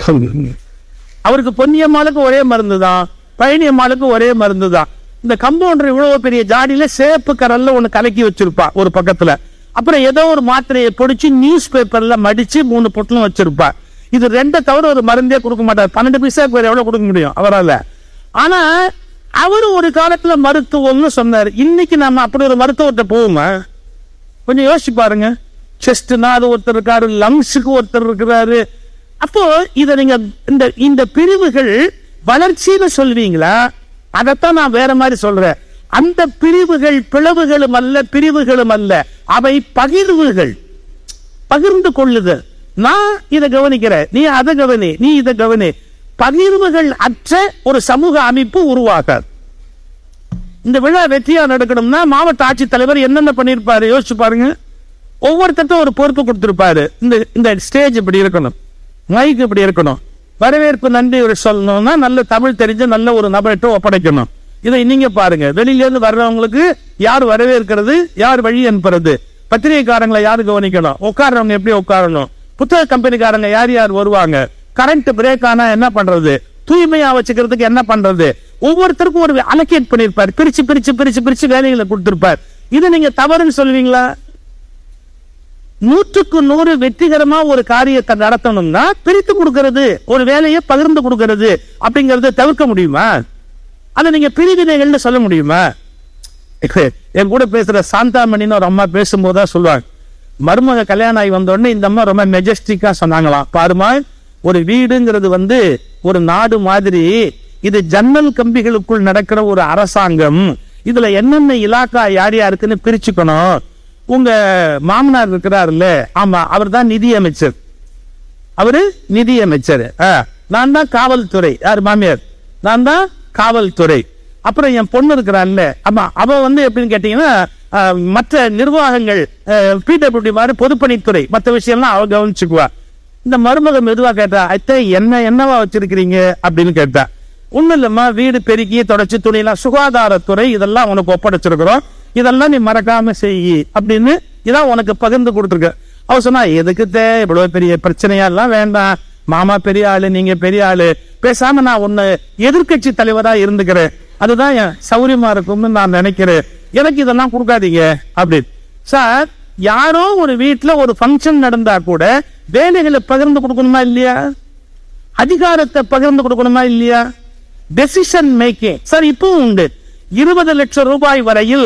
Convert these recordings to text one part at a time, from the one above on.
அவருக்கு பொன்னியம்மாளுக்கு ஒரே மருந்து தான், பழனியம்மாளுக்கு ஒரே மருந்து தான். இந்த கம்பவுண்டர் இவ்வளவு பெரிய ஜாடியில சேப்பு கரல்ல ஒண்ணு கலக்கி வச்சிருப்பா ஒரு பக்கத்துல. அப்புறம் ஏதோ ஒரு மாத்திரையை பொடிச்சு நியூஸ் பேப்பர்ல மடிச்சு 3 பொட்டலும் வச்சிருப்பா. இது 2 தவிர ஒரு மருந்தே கொடுக்க மாட்டார். 12 பைசாக்கு வேற எவ்வளவு கொடுக்க முடியும் அவரால்? ஆனா அவரு ஒரு காலத்துல மருத்துவம்னு சொன்னார். இன்னைக்கு நம்ம அப்படி ஒரு மருத்துவத்தை போவோமா? கொஞ்சம் யோசிச்சு பாருங்க. செஸ்ட்னா அது ஒருத்தர் இருக்காரு, லங்ஸுக்கு ஒருத்தர் இருக்கிறாரு. அப்போ இத நீங்க இந்த பிரிவுகள் வளர்ச்சின்னு சொல்வீங்களா? அதைத்தான் நான் வேற மாதிரி சொல்றேன். அந்த பிரிவுகள் பிளவுகளும் அல்ல, பிரிவுகளும் அல்ல, அவை பகிர்வுகள், பகிர்ந்து கொள்ளுதல். நான் இதை கவனிக்கிறேன், நீ அதை கவனி, நீ இதை கவனி. பகிர்வுகள் அற்ற ஒரு சமூக அமைப்பு உருவாகாது. இந்த விழா வெற்றியா நடக்கணும்னா மாவட்ட ஆட்சித்தலைவர் என்னென்ன பண்ணிருப்பாரு யோசிச்சு பாருங்க. ஒவ்வொருத்தருக்கும் ஒரு பொறுப்பு கொடுத்திருப்பாரு. இந்த ஸ்டேஜ் இப்படி இருக்கணும், மைக் இப்படி இருக்கணும், வரவேற்பு நன்றி சொல்லணும்னா நல்ல தமிழ் தெரிஞ்ச நல்ல ஒரு நபர்கிட்ட ஒப்படைக்கணும். இதை நீங்க பாருங்க. வெளியில இருந்து வர்றவங்களுக்கு யார் வரவேற்கிறது, யார் வழி அனுப்புறது, பத்திரிகைக்காரங்களை யாரு கவனிக்கணும், உட்கார்றவங்க எப்படி உட்காரணும், புத்தக கம்பெனிக்காரங்க யார் யார் வருவாங்க, கரண்ட் பிரேக் ஆனா என்ன பண்றது, தூய்மையா வச்சுக்கிறதுக்கு என்ன பண்றது, ஒவ்வொருத்தருக்கும் ஒரு அலோகேட் பண்ணிருப்பார். பிரிச்சு பிரிச்சு பிரிச்சு பிரிச்சு வேலைகளை கொடுத்திருப்பார். இது நீங்க தவறுன்னு சொல்லுவீங்களா? 100க்கு 100 வெற்றிகரமா ஒரு காரியத்தை நடத்தணும்னா பிரித்து கொடுக்கிறது, ஒரு வேலையை பகிர்ந்து கொடுக்கிறது அப்படிங்கறத தவிர்க்க முடியுமா? அதை நீங்க பிரிவினைகள்னு சொல்ல முடியுமா? என் கூட பேசுற சாந்தாமணின்னு ஒரு அம்மா பேசும்போதுதான் சொல்லுவாங்க, மருமக கல்யாணம் ஆகி வந்த உடனே இந்த அம்மா ரொம்ப மெஜஸ்டிக்கா சொன்னாங்களாம். பாருமா, ஒரு வீடுங்கிறது ஒரு நாடு மாதிரி, இது ஜன்னல் கம்பிகளுக்குள் நடக்கிற ஒரு அரசாங்கம். இதுல என்னென்ன இலாக்கா யார் யாருக்குன்னு பிரிச்சுக்கணும். உங்க மாமனார் இருக்கிறாருல்ல, ஆமா, அவர் தான் நிதி அமைச்சர், அவரு நிதி அமைச்சர். நான் தான் காவல்துறை, யார் மாமியார், நான் தான் காவல்துறை. அப்புறம் என் பொண்ணு இருக்கிறான்ல, ஆமா, அவ எப்படின்னு கேட்டீங்கன்னா மற்ற நிர்வாகங்கள் பிடபிள்யூடி மாதிரி பொதுப்பணித்துறை, மற்ற விஷயம்லாம் அவ கவனிச்சுக்குவா. இந்த மருமக மெதுவா கேட்டா, அத்தை என்னவா வச்சிருக்கிறீங்க அப்படின்னு கேட்டா, ஒண்ணும் இல்லம்மா, வீடு பெருக்கி தொடச்சு துணியெல்லாம் சுகாதாரத்துறை இதெல்லாம் உனக்கு ஒப்படைச்சிருக்கிறோம், இதெல்லாம் நீ மறக்காம செய்யி அப்படின்னு இதான் உனக்கு பகிர்ந்து கொடுத்துருக்க. அவ சொன்னா, எதுக்கு இவ்வளவு பெரிய பிரச்சனையா எல்லாம் வேண்டாம், மாமா பெரிய ஆளு, நீங்க பெரிய ஆளு, பேசாம நான் ஒன்னு எதிர்கட்சி தலைவரா இருந்துக்கிறேன், அதுதான் சௌரியமா இருக்கும்னு நான் நினைக்கிறேன், எனக்கு இதெல்லாம் கொடுக்காதீங்க அப்படின்னு. சார், யாரோ ஒரு வீட்டுல ஒரு பங்கன் நடந்தா கூட வேலைகளை பகிர்ந்து கொடுக்கணுமா இல்லையா? அதிகாரத்தை பகிர்ந்து கொடுக்கணுமா இல்லையா? டெசிஷன் மேக்கிங் சார் இப்பவும் உண்டு. 20 லட்சம் ரூபாய் வரையில்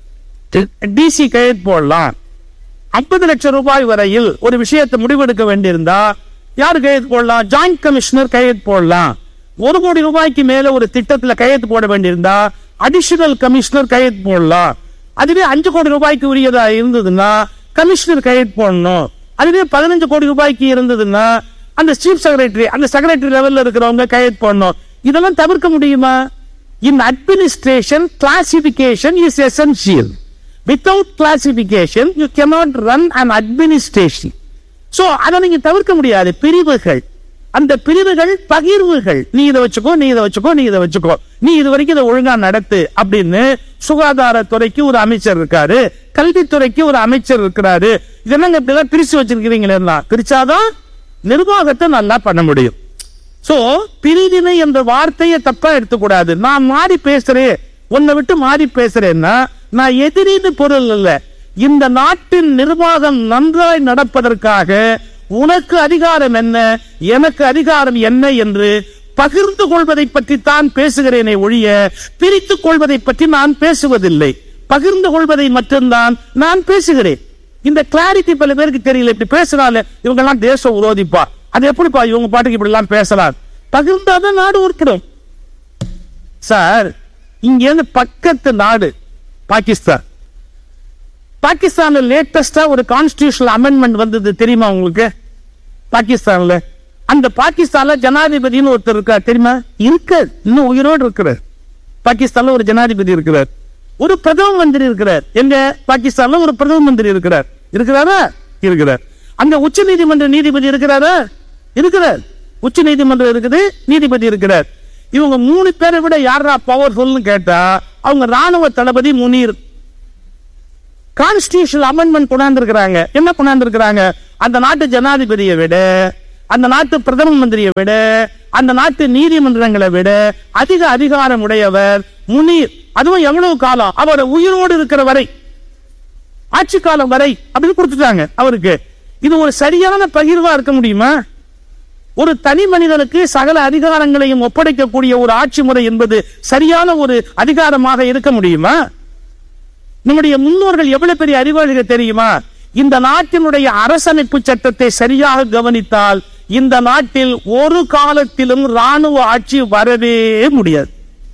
டிசி கையெழுத்து போடலாம், 50 லட்சம் ரூபாய் வரையில் ஒரு விஷயத்தை முடிவெடுக்க வேண்டியிருந்தா யாரு கையெழுத்து போடலாம்? ஜாயிண்ட் கமிஷனர் கையெழுத்து போடலாம். 1 கோடி ரூபாய்க்கு மேல ஒரு திட்டத்துல கையெழுத்து போட வேண்டியிருந்தா அடிஷனல் கமிஷனர் கையெழுத்து போடலாம். அதுவே 5 கோடி ரூபாய்க்கு உரியதா இருந்ததுன்னா கமிஷனர் கையெழுத்து போடணும். அதுவே 15 கோடி ரூபாய்க்கு இருந்ததுன்னா அந்த சீஃப் செக்ரட்டரி, அந்த செக்ரட்டரி லெவல்ல இருக்கிறவங்க கையெழுத்து போடணும். இதெல்லாம் தவிர்க்க முடியுமா? In administration, classification is essential. Without classification, you cannot run an administration. So, அதை நீங்க தவிர்க்க முடியாது. பிரிவுகள், அந்த பிரிவுகள் பகிர்வுகள். நீ இதை வச்சுக்கோ, நீ இதை வச்சுக்கோ, நீ இதை வச்சுக்கோ, நீ இது வரைக்கும் இதை ஒழுங்கா நடத்து அப்படின்னு சுகாதாரத்துறைக்கு ஒரு அமைச்சர் இருக்காரு, கல்வித்துறைக்கு ஒரு அமைச்சர் இருக்கிறாரு. இதெல்லாம் இப்படிதான் பிரிச்சு வச்சிருக்கிறீங்களா? பிரிச்சாதான் நிர்வாகத்தை நல்லா பண்ண முடியும். சோ, பிரிவினை என்ற வார்த்தையை தப்பா எடுத்துக்கூடாது. நான் மாறி பேசுறேன், உன்னை விட்டு மாறி பேசுறேன்னா நான் எதிரின்னு பொருள் இல்ல. இந்த நாட்டின் நிர்வாகம் நன்றாய் நடப்பதற்காக உனக்கு அதிகாரம் என்ன, எனக்கு அதிகாரம் என்ன என்று பகிர்ந்து கொள்வதை பற்றி தான் பேசுகிறேனே ஒழிய பிரித்துக் கொள்வதை பற்றி நான் பேசுவதில்லை. பகிர்ந்து கொள்வதை மட்டும்தான் நான் பேசுகிறேன். இந்த கிளாரிட்டி பல பேருக்கு தெரியல. இப்படி பேசுறாங்க, இவங்க எல்லாம் தேச விரோதிப்பா, அது எப்படிப்பா இவங்க பாட்டுக்கு இப்படி எல்லாம் பேசலாம்? பகிர்ந்தாதான் நாடு உருப்படும். சார், இங்க இருந்து பக்கத்து நாடு பாகிஸ்தான். பாகிஸ்தான்ல லேட்டஸ்டா ஒரு கான்ஸ்டிடியூஷனல் அமெண்ட்மெண்ட் வந்தது தெரியுமா உங்களுக்கு? பாகிஸ்தான்ல அந்த பாகிஸ்தான்ல ஜனாதிபதினு ஒருத்தர் இருக்கார் தெரியுமா? இருக்கார், இன்னும் உயிரோடு இருக்கிறார். பாகிஸ்தான்ல ஒரு ஜனாதிபதி இருக்கிறார், ஒரு பிரதம மந்திரி இருக்கிறார். எங்க பாகிஸ்தான்ல ஒரு பிரதம மந்திரி இருக்கிறார். இருக்கிறாரா? இருக்கிறார். அங்க உச்ச நீதிமன்ற நீதிபதி இருக்கிறாரா? இருக்கிறார். உச்ச நீதிமன்றம் இருக்குது, நீதிபதி இருக்கிறார். இவங்க 3 பேரை விட யாரா பவர்ஃபுல்னு கேட்டா அவங்க ராணுவ தளபதி முனீர். கான்ஸ்டிடியூஷனல் அமெண்ட்மெண்ட் கொண்டாந்து இருக்கிறாங்க. என்ன கொண்டாந்து இருக்கிறாங்க? அந்த நாட்டு ஜனாதிபதியை விட அந்த நாட்டு பிரதம மந்திரியை விட, அந்த நாட்டு நீதிமன்றங்களை விட அதிக அதிகாரம் உடையவர் முனீர். அதுவும் எவ்வளவு காலம்? அவர் உயிரோடு இருக்கிற வரை, ஆட்சி காலம் வரை அப்படின்னு கொடுத்துட்டாங்க அவருக்கு. இது ஒரு சரியான பகிர்வா இருக்க முடியுமா? ஒரு தனி மனிதனுக்கு சகல அதிகாரங்களையும் ஒப்படைக்கக்கூடிய ஒரு ஆட்சி முறை என்பது சரியான ஒரு அதிகாரமாக இருக்க முடியுமா? நம்முடைய முன்னோர்கள் எவ்வளவு பெரிய அறிவாளிகள் தெரியுமா? இந்த நாட்டினுடைய அரசமைப்பு சட்டத்தை சரியாக கவனித்தால் இந்த நாட்டில் ஒரு காலத்திலும் ராணுவ ஆட்சி வரவே முடியாது.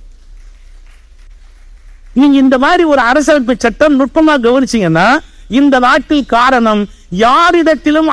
நீங்க இந்த மாதிரி ஒரு அரசமைப்பு சட்டம் நுட்பமா கவனிச்சீங்கன்னா இந்த நாட்டில் காரணம் யாரிடத்திலும்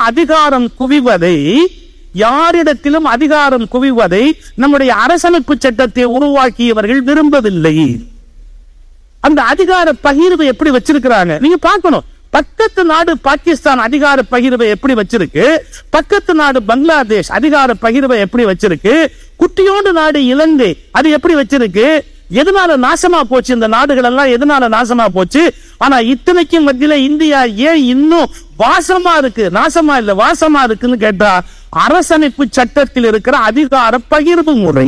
அதிகாரம் குவிவதை நம்முடைய அரசமைப்பு சட்டத்தை உருவாக்கியவர்கள் விரும்பவில்லை. அந்த அதிகார பகிர்வு எப்படி வச்சிருக்கிறாங்க நீங்க பார்க்கணும். பக்கத்து நாடு பாகிஸ்தான் அதிகார பகிர்வை எப்படி வச்சிருக்கு, பக்கத்து நாடு பங்களாதேஷ் அதிகார பகிர்வை எப்படி வச்சிருக்கு, குட்டியோண்டு நாடு இலங்கை அது எப்படி வச்சிருக்கு. எதனால நாசமா போச்சு இந்த நாடுகள் எல்லாம்? எதனால நாசமா போச்சு? ஆனா இத்தனைக்கும் மத்தியில இந்தியா ஏன் இன்னும் வாசமா இருக்கு? நாசமா இல்ல, வாசமா இருக்குன்னு கேட்டா அரசமைப்பு சட்டத்தில் இருக்கிற அதிகார பகிர்வு முறை.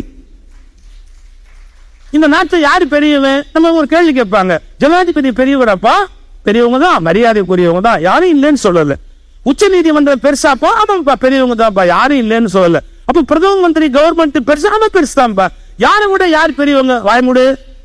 இந்த நாட்டில் யாரு பெரியவன்? நம்ம ஒரு கேள்வி கேட்பாங்க, ஜனாதிபதி பெரியவரப்பா? பெரியவங்க தான், மரியாதைக்குரியவங்க தான், யாரும் இல்லைன்னு சொல்லல. உச்ச நீதிமன்றம் பெருசாப்பா? ஆமாப்பா பெரியவங்க தான்ப்பா, யாரும் இல்லைன்னு சொல்லல. அப்ப பிரதம மந்திரி கவர்மெண்ட் பெருசா? ஆமா பெருசுதான்ப்பா. யாரை விட யார் பெரியவங்க? வாய்மூடு.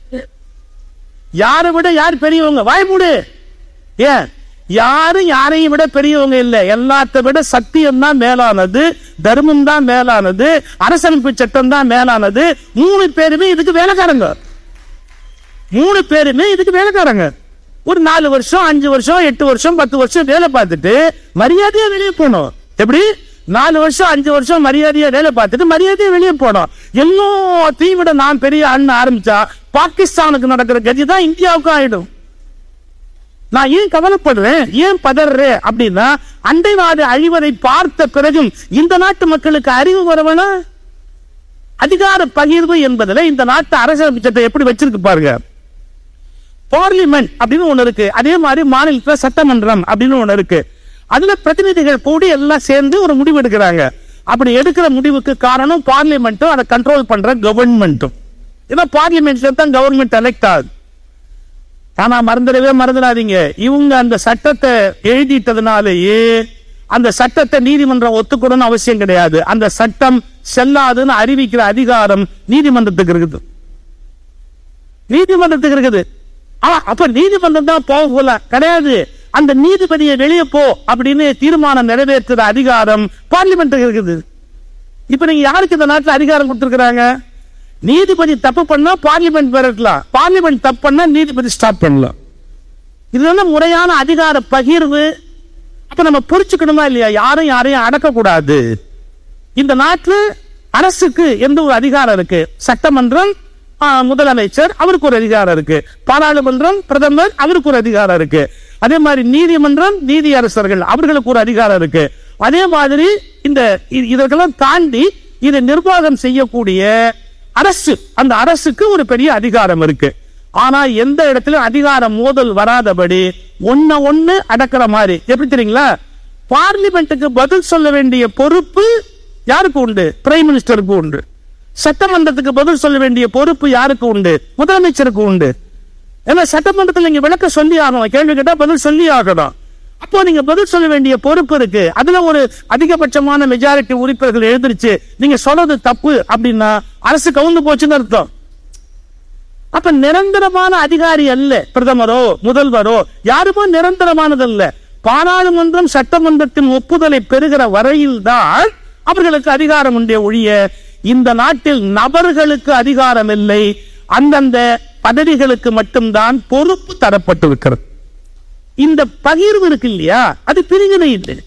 யாரை விட யார் பெரியவங்க? வாய்மூடு. ஏன்? யாரும் யாரையும் விட பெரியவங்க இல்ல. எல்லாத்த விட சத்தியம் தான் மேலானது, தர்மம் தான் மேலானது, அரசமைப்பு சட்டம் தான் மேலானது. 3 பேருமே இதுக்கு வேலைக்காரங்க. 3 பேருமே இதுக்கு வேலைக்காரங்க. ஒரு 4 வருஷம் 5 வருஷம் 8 வருஷம் 10 வருஷம் வேலை பார்த்துட்டு மரியாதையா வெளியே போனோம். எப்படி? 4 வருஷம் 5 வருஷம் மரியாதையா வேலை பார்த்துட்டு மரியாதையா வெளியே போனோம். எல்லாத்தையும் விட நான் பெரிய அண்ணன் ஆரம்பிச்சா பாகிஸ்தானுக்கு நடக்கிற கதி தான் இந்தியாவுக்கும் ஆயிடும். நான் ஏன் கவலைப்படுறேன், ஏன் பதறேன் அப்படின்னா, அண்டை நாடு அழிவதை பார்த்த பிறகும் இந்த நாட்டு மக்களுக்கு அறிவு வரவனா? அதிகார பகிர்வு என்பதுல இந்த நாட்டு அரசியல் சட்டத்தை எப்படி வச்சிருக்கு பாருங்க. பார்லிமெண்ட் அப்படின்னு ஒண்ணு இருக்கு, அதே மாதிரி மாநிலத்தில் சட்டமன்றம் அப்படின்னு ஒண்ணு இருக்கு. அதுல பிரதிநிதிகள் கூடி எல்லாம் சேர்ந்து ஒரு முடிவு எடுக்கிறாங்க. அப்படி எடுக்கிற முடிவுக்கு காரணம் பார்லிமெண்ட்டும் அதை கண்ட்ரோல் பண்ற கவர்மெண்ட்டும். ஏன்னா பார்லிமெண்ட்ல தான் கவர்மெண்ட் எலெக்ட் ஆகுது. ஆனா மறந்துடாதீங்க, இவங்க அந்த சட்டத்தை எழுதிட்டதுனாலேயே அந்த சட்டத்தை நீதிமன்றம் ஒத்துக்கணும்னு அவசியம் கிடையாது. அந்த சட்டம் செல்லாதுன்னு அறிவிக்கிற அதிகாரம் நீதிமன்றத்துக்கு இருக்குது. அப்ப நீதிமன்றம் தான் போகல கிடையாது. அந்த நீதிபதியை வெளியே போ அப்படின்னு தீர்மானம் நிறைவேற்றுற அதிகாரம் பார்லிமெண்ட்டுக்கு இருக்குது. இப்ப நீங்க யாருக்கு இந்த நாட்டில் அதிகாரம் கொடுத்திருக்கிறாங்க? நீதிபதி தப்பு பண்ணா பார்லிமெண்ட் விரட்டலாம், பார்லிமெண்ட் தப்பு பண்ணா நீதிபதி ஸ்டாப் பண்ணலாம். இதுதான் முறையான அதிகார பகிர்வு. அப்ப நம்ம புரிச்சுக்கணுமா இல்லையா? யாரும் யாரையும் அடக்க கூடாது. இந்த நாட்டில் அரசுக்கு எந்த ஒரு அதிகாரம் இருக்கு? சட்டமன்றம், முதலமைச்சர் அவருக்கு ஒரு அதிகாரம் இருக்கு, பாராளுமன்றம் பிரதமர் அவருக்கு ஒரு அதிகாரம் இருக்கு, அதே மாதிரி நீதிமன்றம் நீதியரசர்கள் அவர்களுக்கு ஒரு அதிகாரம் இருக்கு. அதே மாதிரி இந்த இதற்கெல்லாம் தாண்டி இதை நிர்வாகம் செய்யக்கூடிய அரசு, அந்த அரசுக்கு ஒரு பெரிய அதிகாரம் இருக்கு. ஆனா எந்த இடத்துல அதிகாரம் மோதல் வராதபடி ஒண்ணு அடக்கிற மாதிரி. எப்படி தெரியுங்களா? பார்லிமெண்ட்டுக்கு பதில் சொல்ல வேண்டிய பொறுப்பு யாருக்கு உண்டு? பிரைம் மினிஸ்டருக்கு உண்டு. சட்டமன்றத்துக்கு பதில் சொல்ல வேண்டிய பொறுப்பு யாருக்கு உண்டு? முதலமைச்சருக்கு உண்டு. ஏன்னா சட்டமன்றத்தில் நீங்க விளக்க சொல்லி ஆகணும், கேள்வி கேட்டா பதில் சொல்லி ஆகணும். அப்போ நீங்க பதில் சொல்ல வேண்டிய பொறுப்பு இருக்கு. அதுல ஒரு அதிகபட்சமான மெஜாரிட்டி உறுப்பினர்கள் எழுந்திருச்சு நீங்க சொல்றது தப்பு அப்படின்னா அரசு கவுந்து போச்சுன்னு அர்த்தம். அப்ப நிரந்தரமான அதிகாரி அல்ல பிரதமரோ முதல்வரோ, யாருமோ நிரந்தரமானது அல்ல. பாராளுமன்றம் சட்டமன்றத்தின் ஒப்புதலை பெறுகிற வரையில் தான் அவர்களுக்கு அதிகாரம் உண்டே ஒழிய இந்த நாட்டில் நபர்களுக்கு அதிகாரம் இல்லை. அந்தந்த பதவிகளுக்கு மட்டும்தான் பொறுப்பு தரப்பட்டிருக்கிறது. இந்த பகிர்வு இருக்கு இல்லையா, அது பிரிவினை இல்லை.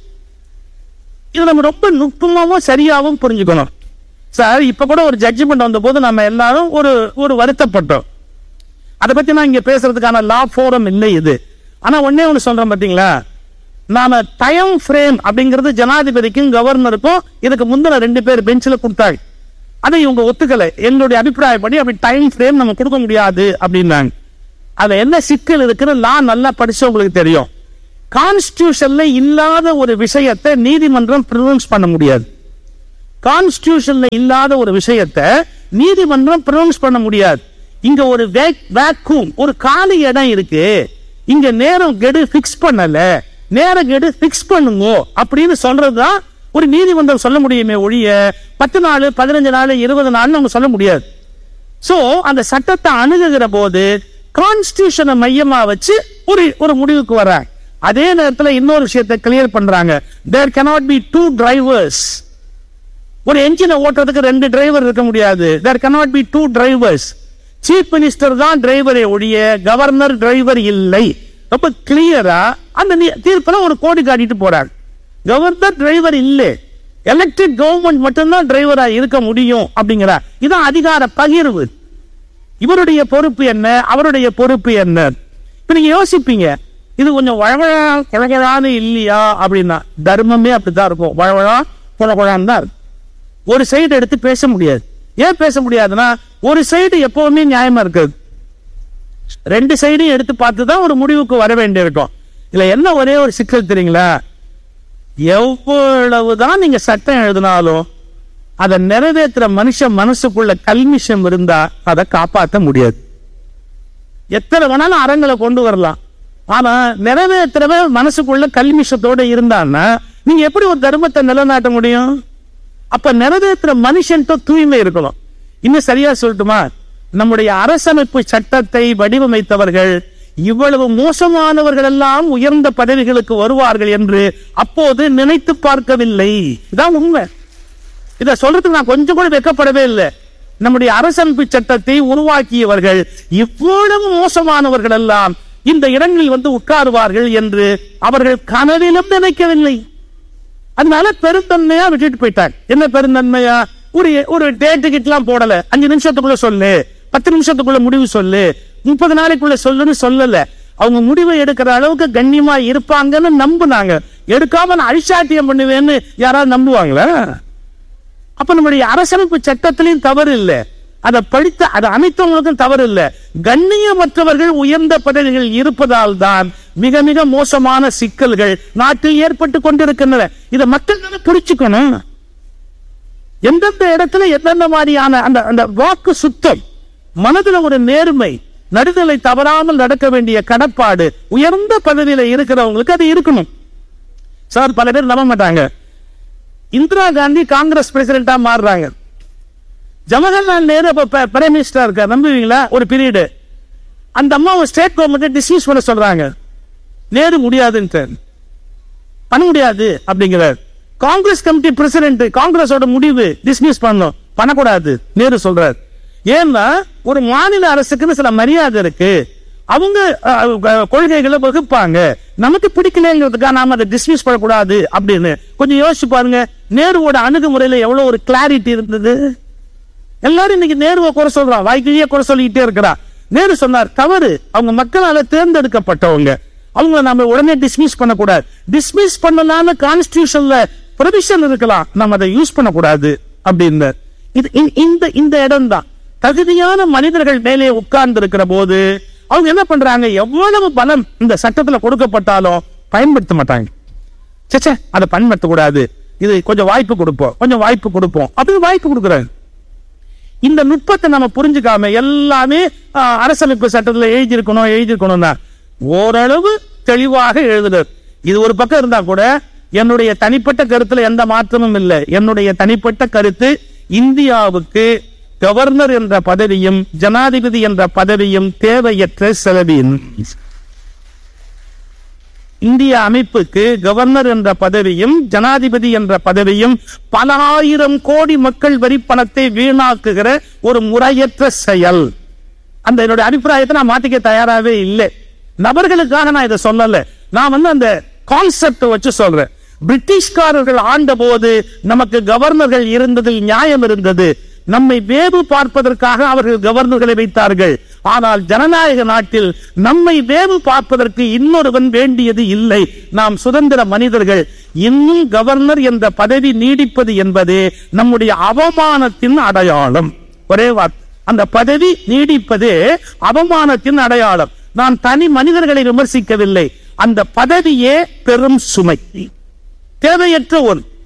இது நம்ம ரொம்ப நுட்பமாவும் சரியாவும் புரிஞ்சுக்கணும். சார் இப்ப கூட ஒரு ஜட்ஜ்மெண்ட் வந்த போது நம்ம எல்லாரும் ஒரு வருத்தப்பட்டோம். அதை பத்தி நான் இங்க பேசுறதுக்கான லா போரம் இல்லை இது. ஆனா ஒன்னே ஒண்ணு சொல்றேன் பாத்தீங்களா, நாம டைம் ஃப்ரேம் அப்படிங்கிறது ஜனாதிபதிக்கும் கவர்னருக்கும் இதுக்கு முந்தின 2 பேர் பெஞ்சில் கொடுத்தாங்க. அதை இவங்க ஒத்துக்கல. என்னுடைய அபிப்பிராயப்படி அப்படி டைம் ஃப்ரேம் நம்ம கொடுக்க முடியாது அப்படின்னாங்க. அதுல என்ன சிக்கல் இருக்குன்னு லா நல்லா படிச்சவங்களுக்கு தெரியும். கான்ஸ்டிடியூஷன்ல இல்லாத ஒரு விஷயத்தை நீதிமன்றம் ப்ரிவென்ட் பண்ண முடியாது. கான்ஸ்டிடியூஷன்ல இல்லாத ஒரு விஷயத்தை நீதிமன்றம் ப்ரொனவுன்ஸ் பண்ண முடியாது. இங்க ஒரு வேக்கூம், ஒரு காலி இடம் இருக்கு, இங்க நேரம் கெடு பிக்ஸ் பண்ணல, நேர கெடு பிக்ஸ் பண்ணுங்க அப்படின்னு சொல்றதுதான் ஒரு நீதிமன்றம் சொல்ல முடியுமே ஒழிய 10 நாள் 15 நாள் 20 நாள் அவங்க சொல்ல முடியாது. சோ அந்த சட்டத்தை அணுகுகிற போது கான்ஸ்டிடியூஷனை மையமா வச்சு ஒரு முடிவுக்கு வர்றாங்க. அதே நேரத்தில் இன்னொரு விஷயத்தை கிளியர் பண்றாங்க. there cannot be two drivers. ஒரு என்ஜினை ஓட்டுறதுக்கு 2 டிரைவர் இருக்க முடியாது. there cannot be two drivers. Chief minister தான் டிரைவரை ஒழிய கவர்னர் டிரைவர் இல்லை. ரொம்ப கிளியரா அந்த தீர்ப்பில் ஒரு கோடி காட்டிட்டு போறாங்க. கவர்னர் டிரைவர் இல்லை, எலெக்டட் கவர்மெண்ட் மட்டும்தான் டிரைவரா இருக்க முடியும் அப்படிங்கிற இதான் அதிகார பகிர்வு. இவருடைய பொறுப்பு என்ன, அவருடைய பொறுப்பு என்ன? இப்ப நீங்க யோசிப்பீங்க, இது கொஞ்சம் வழவழான்னு இல்லையா அப்படின்னா, தர்மமே அப்படித்தான் இருக்கும். வழவழா குழகுழான்னு தான் இருக்கும். ஒரு சைடு எடுத்து பேச முடியாது. ஏன் பேச முடியாதுன்னா, ஒரு சைடு எப்பவுமே நியாயமா இருக்காது. 2 சைடையும் எடுத்து பார்த்துதான் ஒரு முடிவுக்கு வர வேண்டியிருக்கும். இல்ல என்ன ஒரே ஒரு சிக்கல் தெரியுங்களா, எவ்வளவுதான் நீங்க சட்டம் எழுதினாலும் அதை நிறைவேற்றுற மனுஷன் மனசுக்குள்ள கல்மிஷம் இருந்தா அதை காப்பாற்ற முடியாது. எத்தனை வேணாலும் அறங்களை கொண்டு வரலாம், ஆனா நிறைவேற்றவே மனசுக்குள்ள கல்மிஷத்தோட இருந்தான்னா நீங்க எப்படி ஒரு தர்மத்தை நிலைநாட்ட முடியும்? அப்ப நிறைவேற்ற மனுஷன் தூய்மை இருக்கணும். இன்னும் சரியா சொல்லட்டுமா, நம்முடைய அரசமைப்பு சட்டத்தை வடிவமைத்தவர்கள் இவ்வளவு மோசமானவர்கள் எல்லாம் உயர்ந்த பதவிகளுக்கு வருவார்கள் என்று அப்போது நினைத்து பார்க்கவில்லை. இதான் உண்மை. இதை சொல்றதுக்கு நான் கொஞ்சம் கூட வெட்கப்படவே இல்லை. நம்முடைய அரசமைப்பு சட்டத்தை உருவாக்கியவர்கள் இவ்வளவு மோசமானவர்கள் எல்லாம் இந்த இடங்களில் வந்து உட்காருவார்கள் என்று அவர்கள் கனவிலும் நினைக்கவில்லை. அதனால பெருந்தன்மையா விட்டுட்டு போயிட்டாங்க. என்ன பெருந்தன்மையா, ஒரு டேட்டு கிட்டலாம் போடல, 5 நிமிஷத்துக்குள்ள சொல்லு, 10 நிமிஷத்துக்குள்ள முடிவு சொல்லு, 30 நாளைக்குள்ள சொல்லுன்னு சொல்லல. அவங்க முடிவை எடுக்கிற அளவுக்கு கண்ணியமா இருப்பாங்கன்னு நம்புனாங்க. எடுக்காம நான் அழிச்சாட்டியம் பண்ணுவேன்னு யாராவது நம்புவாங்களா? அப்ப நம்முடைய அரசமைப்பு சட்டத்திலையும் தவறு இல்லை, அதை படித்த அதை அமைத்தவங்களுக்கும் தவறு இல்லை. கண்ணியமற்றவர்கள் உயர்ந்த பதவிகள் இருப்பதால் தான் மிக மிக மோசமான சிக்கல்கள் நாட்டில் ஏற்பட்டு கொண்டிருக்கின்றன. இதை மக்கள் புரிச்சுக்கணும். எந்தெந்த இடத்துல எந்தெந்த மாதிரியான அந்த வாக்கு சுத்தம், மனதில் ஒரு நேர்மை, நடுதலை தவறாமல் நடக்க வேண்டிய கடப்பாடு உயர்ந்த பதவியில இருக்கிறவங்களுக்கு அது இருக்கணும். சார் பல பேர் நம்ப மாட்டாங்க, இந்திரா காந்தி காங்கிரஸ் பிரசிடென்டா மாறுறாங்க, ஜவஹர்லால் நேரு பிரைம் மினிஸ்டர் இருக்கார், நம்புவீங்களா? ஒரு பீரியடு அந்த அம்மா ஸ்டேட் கவர்மெண்ட் டிஸ்மிஸ் பண்ண சொல்றாங்க. நேரு முடியாதுன்னு பண்ண முடியாது அப்படிங்கிறார். காங்கிரஸ் கமிட்டி பிரசிடென்ட், காங்கிரஸோட முடிவு டிஸ்மிஸ் பண்ணணும், பண்ணக்கூடாது நேரு சொல்றார். ஏன்னா ஒரு மாநில அரசுக்குன்னு சில மரியாதை இருக்கு, அவங்க கொள்கைகளை வகுப்பாங்க, நமக்கு பிடிக்கலங்கிறதுக்காக நாம அதை டிஸ்மிஸ் பண்ணக்கூடாது அப்படின்னு. கொஞ்சம் யோசிச்சு பாருங்க, நேருவோட அணுகுமுறையில எவ்வளவு ஒரு கிளாரிட்டி இருந்தது. எல்லாரும் இன்னைக்கு நேருவை குறை சொல்றான், வாய்க்கிலேயே குறை சொல்லிக்கிட்டே இருக்கிறா. நேரு சொன்னார் தவறு, அவங்க மக்களால தேர்ந்தெடுக்கப்பட்டவங்க, அவங்களை நாம உடனே டிஸ்மிஸ் பண்ணக்கூடாது. டிஸ்மிஸ் பண்ணலாம்னு கான்ஸ்டிடியூஷன்ல ப்ரொவிஷன் இருக்கலாம், நம்ம அதை யூஸ் பண்ணக்கூடாது அப்படின்னு. இந்த இடம் தான் தகுதியான மனிதர்கள் மேலே உட்கார்ந்து இருக்கிற போது அவங்க என்ன பண்றாங்க, எவ்வளவு பலம் இந்த சட்டத்துல கொடுக்கப்பட்டாலும் பயன்படுத்த மாட்டாங்க. சே அதை பயன்படுத்தக்கூடாது, இது கொஞ்சம் வாய்ப்பு கொடுப்போம், கொஞ்சம் வாய்ப்பு கொடுப்போம் அப்படின்னு வாய்ப்பு கொடுக்குறாங்க. இந்த நுட்பத்தை நம்ம புரிஞ்சுக்காம எல்லாமே அரசமைப்பு சட்டத்தில் எழுதியிருக்கணும்னா ஓரளவு தெளிவாக எழுதுனர். இது ஒரு பக்கம் இருந்தா கூட என்னுடைய தனிப்பட்ட கருத்துல எந்த மாற்றமும் இல்லை. என்னுடைய தனிப்பட்ட கருத்து, இந்தியாவுக்கு கவர்னர் என்ற பதவியும் ஜனாதிபதி என்ற பதவியும் தேவையற்ற செலவின். இந்திய அமைப்புக்கு கவர்னர் என்ற பதவியும் ஜனாதிபதி என்ற பதவியும் பல ஆயிரம் கோடி மக்கள் வரி பணத்தை வீணாக்குகிற ஒரு முறையற்ற செயல். அந்த என்னுடைய அபிப்பிராயத்தை நான் மாத்திக்க தயாராகவே இல்லை. நபர்களுக்காக நான் இதை சொல்லல, நான் அந்த கான்செப்ட் வச்சு சொல்றேன். பிரிட்டிஷ்காரர்கள் ஆண்ட போது நமக்கு கவர்னர்கள் இருந்ததில் நியாயம் இருந்தது. நம்மை வேவு பார்ப்பதற்காக அவர்கள் கவர்னர்களை வைத்தார்கள். ஆனால் ஜனநாயக நாட்டில் நம்மை வேவு பார்ப்பதற்கு இன்னொருவன் வேண்டியது இல்லை. நாம் சுதந்திர மனிதர்கள். இன்னும் கவர்னர் என்ற பதவி நீடிப்பது என்பது நம்முடைய அவமானத்தின் அடையாளம். ஒரே வார்த்தை, அந்த பதவி நீடிப்பது அவமானத்தின் அடையாளம். நான் தனி மனிதர்களை விமர்சிக்கவில்லை, அந்த பதவியே பெரும் சுமை, தேவையற்ற ஒன்று.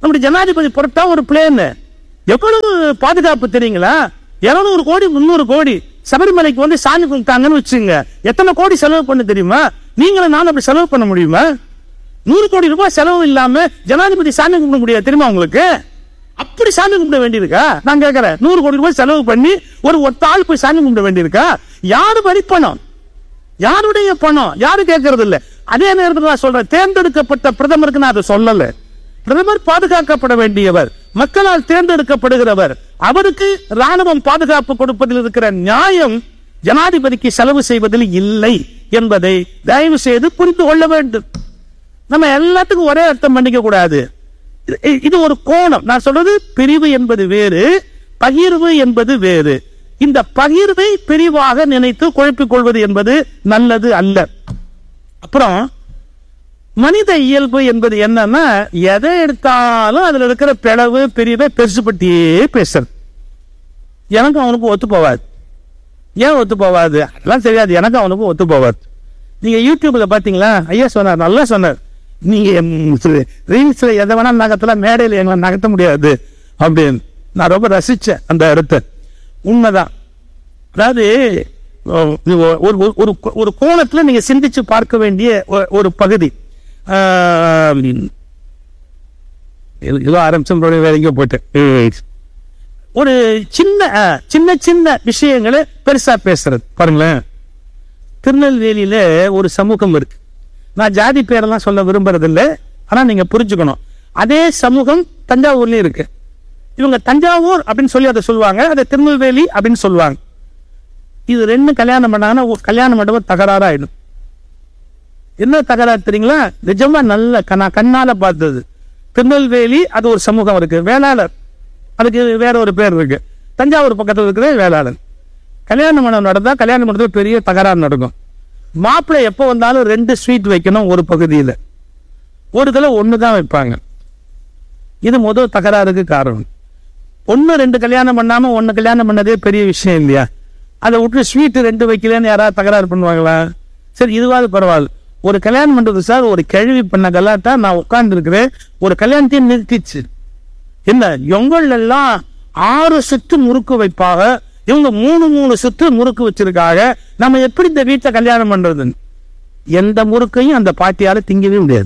நம்முடைய ஜனாதிபதி புறப்பட்டா ஒரு பிளேன் எவ்வளவு பாதுகாப்பு தெரியுங்களா? 200 கோடி 300 கோடி சபரிமலைக்கு வந்து சாமி கும்பிட்டாங்கன்னு வச்சுங்க, எத்தனை கோடி செலவு பண்ண தெரியுமா? நீங்களும் நானும் அப்படி செலவு பண்ண முடியுமா? 100 கோடி ரூபாய் செலவு இல்லாம ஜனாதிபதி சாமி கும்பிட முடியாது தெரியுமா உங்களுக்கு? அப்படி சாமி கும்பிட வேண்டியிருக்கா? நான் கேட்கிறேன், 100 கோடி ரூபாய் செலவு பண்ணி ஒரு ஒத்த ஆள் போய் சாமி கும்பிட வேண்டியிருக்கா? யாரு வரி பணம், யாருடைய பணம், யாரு கேட்கறது இல்ல. அதே நேரத்தில் நான் சொல்றேன், தேர்ந்தெடுக்கப்பட்ட பிரதமருக்கு நான் அதை சொல்லல. பிரதமர் பாதுகாக்கப்பட வேண்டியவர், மக்களால் தேர்ந்தெடுக்கப்படுகிறவர். அவருக்கு ராணுவம் பாதுகாப்பு கொடுப்பதில் இருக்கிற நியாயம் ஜனாதிபதிக்கு செலவு செய்வதில் இல்லை என்பதை தயவு செய்து புரிந்து கொள்ள வேண்டும். நம்ம எல்லாத்துக்கும் ஒரே அர்த்தம் பண்ணிக்க கூடாது. இது ஒரு கோணம். நான் சொல்றது பிரிவு என்பது வேறு, பகிர்வு என்பது வேறு. இந்த பகிர்வை பிரிவாக நினைத்து குழப்பிக் கொள்வது என்பது நல்லது அல்ல. அப்புறம் மனித இயல்பு என்பது என்னன்னா, எதை எடுத்தாலும் அதுல இருக்கிற பிளவு பிரிவை பெருசுபட்டியே பேசுறது. எனக்கு அவனுக்கு ஒத்து போவாது. ஏன் ஒத்து போவாது? அதெல்லாம் தெரியாது. எனக்கு அவனுக்கும் ஒத்து போவாது. நீங்க யூடியூப்ல பாத்தீங்களா? ஐயா சொன்னார், நல்லா சொன்னார். நீங்க ரீல்ஸ்ல எதை வேணா நகர்த்தலாம், மேடையில் எங்களை நகர்த்த முடியாது அப்படின்னு. நான் ரொம்ப ரசிச்சேன் அந்த இடத்தை. உண்மைதான். அதாவது ஒரு கோணத்துல நீங்க சிந்திச்சு பார்க்க வேண்டிய ஒரு பகுதி. ஏதோ ஆரம்பிச்சு வேற எங்கேயோ போயிட்டேன். ஒரு சின்ன சின்ன விஷயங்களை பெருசா பேசுறது பாருங்களேன். திருநெல்வேலியில ஒரு சமூகம் இருக்கு. நான் ஜாதி பேரெல்லாம் சொல்ல விரும்புறது இல்லை, ஆனா நீங்க புரிஞ்சுக்கணும். அதே சமூகம் தஞ்சாவூர்லயும் இருக்கு. இவங்க தஞ்சாவூர் அப்படின்னு சொல்லி அதை சொல்லுவாங்க, அதை திருநெல்வேலி அப்படின்னு சொல்லுவாங்க. இது ரெண்டு கல்யாணம் பண்ணாங்கன்னா கல்யாண மண்டபம் தகராறாயிடும். என்ன தகராறு தெரியுங்களா? நிஜமா நல்ல நான் கண்ணால பார்த்தது. திருநெல்வேலி அது ஒரு சமூகம் இருக்கு, வேளாளர், அதுக்கு வேற ஒரு பேர் இருக்கு. தஞ்சாவூர் பக்கத்தில் இருக்கிற வேளாளர். கல்யாண மண்டபம் நடந்தா கல்யாண மண்டபத்தில் பெரிய தகராறு நடக்கும். மாப்பிள்ளை எப்போ வந்தாலும் 2 ஸ்வீட் வைக்கணும் ஒரு பகுதியில், ஒரு தடவை 1 தான் வைப்பாங்க. இது முதல் தகராறுக்கு காரணம். 1 2 கல்யாணம் பண்ணாம 1 கல்யாணம் பண்ணதே பெரிய விஷயம் இல்லையா? அதை விட்டு ஸ்வீட் 2 வைக்கலன்னு யாராவது தகராறு பண்ணுவாங்களா? சரி, இதுவாது பரவாயில்ல. ஒரு கல்யாணம் பண்றது சார், ஒரு கேள்வி பண்ண கலாட்டா நான் உட்கார்ந்து இருக்கிறேன், ஒரு கல்யாணத்தையும் நிறுத்திச்சு. என்ன எங்கள் எல்லாம் 6 சுற்று முறுக்கு வைப்பாங்க, இவங்க 3 சுற்று முறுக்கு வச்சிருக்காங்க. நம்ம எப்படி இந்த வீட்டை கல்யாணம் பண்றது? எந்த முறுக்கையும் அந்த பாட்டியால திங்கவே முடியாது.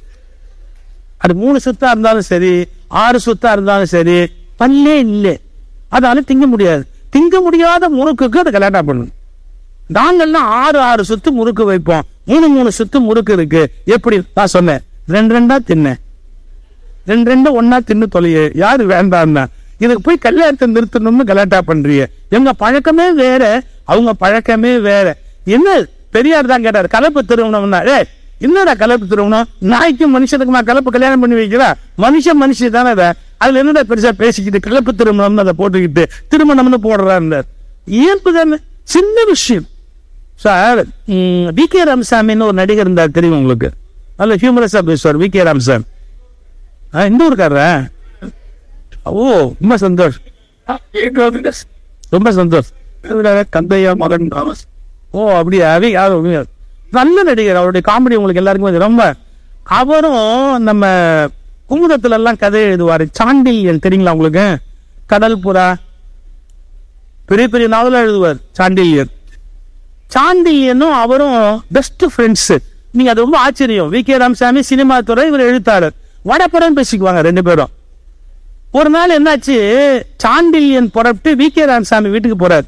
அது 3 சுத்தா இருந்தாலும் சரி, 6 சுத்தா இருந்தாலும் சரி, பல்லே இல்லை, அதால திங்க முடியாது. திங்க முடியாத முறுக்குக்கு அது கல்யாணம் பண்ணணும். நாங்கெல்லாம் 6 சுத்து முறுக்கு வைப்போம், 3 சுத்து முறுக்கு இருக்கு. எப்படி? நான் சொன்னேன் 2 தின்ன 2 ஒன்னா தின்னு தொலைய, யாரு வேண்டாம்னா? இதுக்கு போய் கல்யாணத்தை நிறுத்தணும்னு கலாட்டா பண்றீங்க. எங்க பழக்கமே வேற, அவங்க பழக்கமே வேற. என்ன பெரியார் தான் கேட்டார், கலப்பு திருமணம்னா? என்னடா கலப்பு திருமணம்? நாய்க்கும் மனுஷனுக்குமா கலப்பு கல்யாணம் பண்ணி வைக்கிறா? மனுஷ தானே. அதுல என்னடா பெருசா பேசிக்கிட்டு கலப்பு திருமணம்னு அதை போட்டுக்கிட்டு திருமணம்னு போடுறாரு. இயல்பு தானே, சின்ன விஷயம். Sir, VK. ராமசாமின்னு ஒரு நடிகர் இருந்தார், தெரியும் உங்களுக்கு? நல்ல ஹியூமரஸா பேசுவார் வி.கே. ராமசாமி. இந்த ஊருக்காரரா? ஓ, ரொம்ப சந்தோஷம், ரொம்ப சந்தோஷம். கந்தையா மகன். ஓ அப்படியா? நல்ல நடிகர். அவருடைய காமெடி உங்களுக்கு எல்லாருக்குமே ரொம்ப. அவரும் நம்ம குமுதத்துல எல்லாம் கதை எழுதுவாரு. சாண்டில்யன் தெரியுங்களா உங்களுக்கு? கடல் புறா, பெரிய பெரிய நாவலா எழுதுவார் சாண்டில்யன். சாண்டில்யனும் அவரும் பெஸ்ட் ஃப்ரெண்ட்ஸ். நீங்க அது ரொம்ப ஆச்சரியம். வி.கே. ராமசாமி சினிமா துறை, இவர் எழுத்தாளர். வடப்படம் பேசிக்குவாங்க 2 பேரும். ஒரு நாள் என்னாச்சு, சாண்டில்யன் புறப்பட்டு வி.கே. ராமசாமி வீட்டுக்கு போறாரு.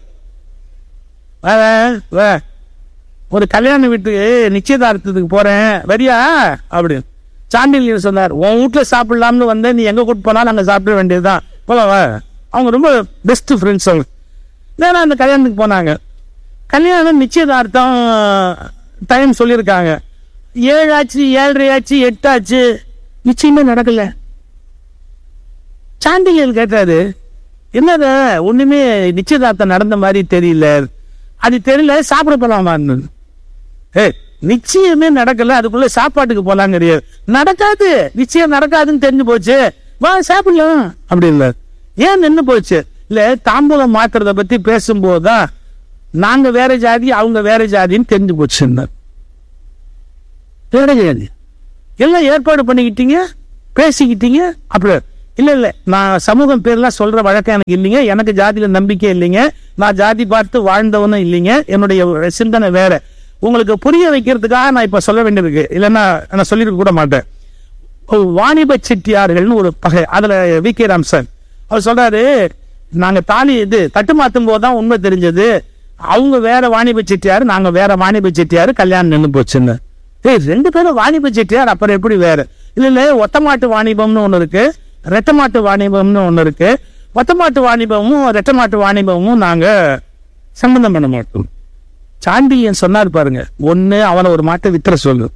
ஒரு கல்யாண வீட்டுக்கு நிச்சயதார்த்தத்துக்கு போறேன், வரியா அப்படின்னு. சாண்டில்யன் சொன்னார், உன் வீட்டுல சாப்பிடலாம்னு வந்த, நீ எங்க கூட்டு போனாலும் அங்க சாப்பிட வேண்டியதுதான். போவா. அவங்க ரொம்ப பெஸ்ட் ஃப்ரெண்ட்ஸ். அவங்க நேரம் அந்த கல்யாணத்துக்கு போனாங்க. கல்யாணம் நிச்சயதார்த்தம் டைம் சொல்லியிருக்காங்க. 7 ஆச்சு, 7:30 ஆச்சு, 8 ஆச்சு, நிச்சயமே நடக்கல. சாண்டில்யன் கேட்டாரு, என்னது ஒண்ணுமே நிச்சயதார்த்தம் நடந்த மாதிரி தெரியல. அது தெரியல, சாப்பிட போலாமா? நிச்சயமே நடக்கல, அதுக்குள்ள சாப்பாட்டுக்கு போலாம் கிடையாது. நடக்காது, நிச்சயம் நடக்காதுன்னு தெரிஞ்சு போச்சு, வா சாப்பிடலாம் அப்படி இல்ல. ஏன் நின்று போச்சு? இல்ல, தாம்பூலம் மாத்துறத பத்தி பேசும்போதுதான் நாங்க வேற ஜாதி அவங்க வேற ஜாதின்னு தெரிஞ்சு போச்சு. வேற ஜாதி எல்லாம் ஏற்பாடு பண்ணிக்கிட்டீங்க, பேசிக்கிட்டீங்க. அப்படி இல்ல நான் சமூகம் பேர்லாம் சொல்ற வழக்கம் எனக்கு இல்லைங்க, எனக்கு ஜாதியில நம்பிக்கை இல்லைங்க, நான் ஜாதி பார்த்து வாழ்ந்தவனும் இல்லைங்க, என்னுடைய சிந்தனை வேற. உங்களுக்கு புரிய வைக்கிறதுக்காக நான் இப்ப சொல்ல வேண்டியிருக்கு, இல்லைன்னா நான் சொல்லிருக்க கூட மாட்டேன். வாணிப செட்டியார்கள்னு ஒரு பகை, அதுல வி.கே. ராமசாமி அவர் சொல்றாரு, நாங்க தாலி தட்டு மாத்தும் போதுதான் உண்மை தெரிஞ்சது, அவங்க வேற வாணிப செட்டியாரு, நாங்க வேற வாணிப செட்டியாரு, கல்யாணம் நின்று போச்சுன்னு. ரெண்டு பேரும் வாணிப செட்டியார், அப்புறம் எப்படி வேற? இல்ல ஒத்தமாட்டு வாணிபம்னு ஒண்ணு இருக்கு, ரெட்டமாட்டு வாணிபம்னு ஒண்ணு இருக்கு. ஒத்தமாட்டு வாணிபமும் ரெட்டமாட்டு வாணிபமும் நாங்க சம்பந்தம் பண்ண மாட்டோம். சாண்டியன் சொன்னார் பாருங்க, ஒண்ணு அவனை ஒரு மாட்டை வித்துற சொல்லு,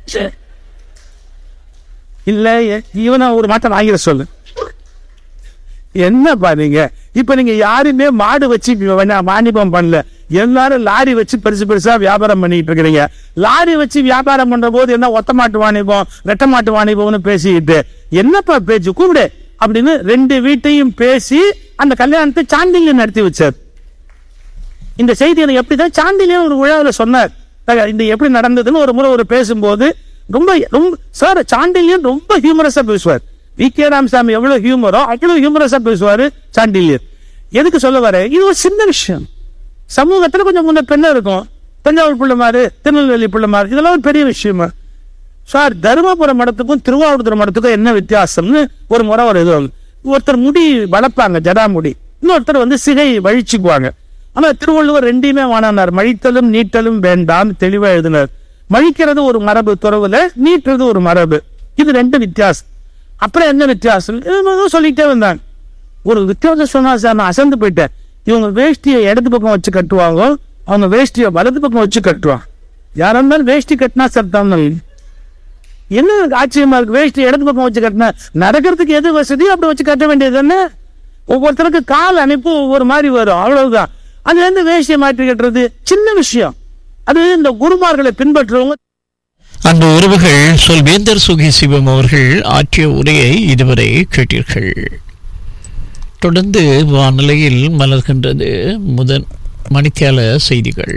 இல்ல இவனை ஒரு மாட்டை வாங்கிற சொல்லு. என்ன பாருங்க, இப்ப நீங்க யாருமே மாடு வச்சு வாணிபம் பண்ணல, எல்லாரும் லாரி வச்சு பெருசு பெருசா வியாபாரம் பண்ணிட்டு இருக்கிறீங்க. லாரி வச்சு வியாபாரம் பண்ற போது என்ன ஒத்தமாட்டு வாணிபம் ரெட்டமாட்டு வாணிபம்னு பேசிக்கிட்டு என்னப்பா பேச்சு, கூப்பிடு அப்படின்னு ரெண்டு வீட்டையும் பேசி அந்த கல்யாணத்தை சாண்டிலியன் நடத்தி வச்சார். இந்த செய்தி எனக்கு எப்படிதான் சாண்டிலியன் ஒரு விழாவில் சொன்னார், இந்த எப்படி நடந்ததுன்னு ஒரு முறை ஒரு பேசும்போது ரொம்ப ரொம்ப சார் சாண்டிலியன் ரொம்ப ஹியூமரஸா பேசுவார். வி.கே. ராமசாமி எவ்வளவு ஹியூமரோ அவ்வளவு ஹியூமரஸா பேசுவாரு சாண்டிலியன். எதுக்கு சொல்ல வர, இது ஒரு சின்ன விஷயம். சமூகத்துல கொஞ்சம் முன்ன பெண்ண இருக்கும், தஞ்சாவூர் பிள்ளைமாரு, திருநெல்வேலி பிள்ளைமாரு, இதெல்லாம் ஒரு பெரிய விஷயமா சார். தருமபுரம் மடத்துக்கும் திருவாவூர் மடத்துக்கும் என்ன வித்தியாசம்னு ஒரு முறை ஒரு இது, ஒருத்தர் முடி வளர்ப்பாங்க ஜடாமுடி, இன்னொருத்தர் சிகை வழிச்சுக்குவாங்க. ஆனா திருவள்ளுவர் ரெண்டையுமே வானார், மழித்தலும் நீட்டலும் வேண்டாம் தெளிவா எழுதினார். மழிக்கிறது ஒரு மரபு துறவுல, நீட்டுறது ஒரு மரபு, இது ரெண்டு வித்தியாசம். அப்புறம் என்ன வித்தியாசம் சொல்லிட்டே வந்தாங்க. ஒரு வித்தியாசம் சொன்னா சார் நான் அசந்து போயிட்டேன். இவங்க வேஷ்டியை இடது பக்கம் வச்சு கட்டுவாங்க, அவங்க வேஷ்டியை வலது பக்கம் வச்சு கட்டுவாங்க. யாரா இருந்தாலும் வேஷ்டி கட்டினா சட்டம். என்ன ஆச்சரியமா இருக்கு, வேஷ்டி இடது பக்கம் வச்சு கட்டினா நடக்கிறதுக்கு எது வசதி அப்படி வச்சு கட்ட வேண்டியது தானே. ஒவ்வொருத்தருக்கு கால் அமைப்பு ஒவ்வொரு மாதிரி வரும், அவ்வளவுதான். அதுல இருந்து வேஷ்டியை மாற்றி கட்டுறது சின்ன விஷயம். அது இந்த குருமார்களை பின்பற்றுறவங்க. அந்த உறவுகள் சொல்வேந்தர் சுகி சிவம் அவர்கள் ஆற்றிய உரையை இதுவரை கேட்டீர்கள். தொடர்ந்து வானிலையில் மலர்கின்றது முதன் மணித்தியால செய்திகள்.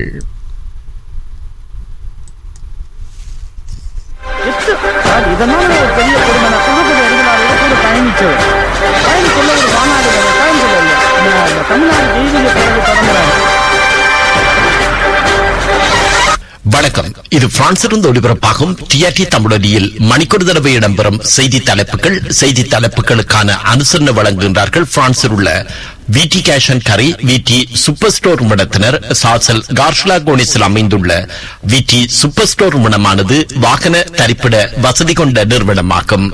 இதனால ஒரு பெரிய கொடுமை, பயணிச்சவர் பயணிக்குள்ள ஒரு மாநாடு தமிழ்நாடு தெய்வீக பிறகு தொடங்குறாங்க. வணக்கம், இது பிரான்சிலிருந்து ஒளிபரப்பாகும் டிஆர்டி தமிழொலியில் மணிக்கொரு தடவை இடம்பெறும் செய்தி தலைப்புகள். செய்தி தலைப்புகளுக்கான அனுசரணை வழங்குகின்றார்கள் பிரான்சில் உள்ள விடி கேஷ் அண்ட் கரி விடி சூப்பர் ஸ்டோர் நிறுவனத்தினர். சாசல் கார்ஷ்லா கோனிஸில் அமைந்துள்ள விடி சூப்பர் ஸ்டோர் நிறுவனமானது வாகன தரிப்பிட வசதி கொண்ட நிறுவனமாகும்.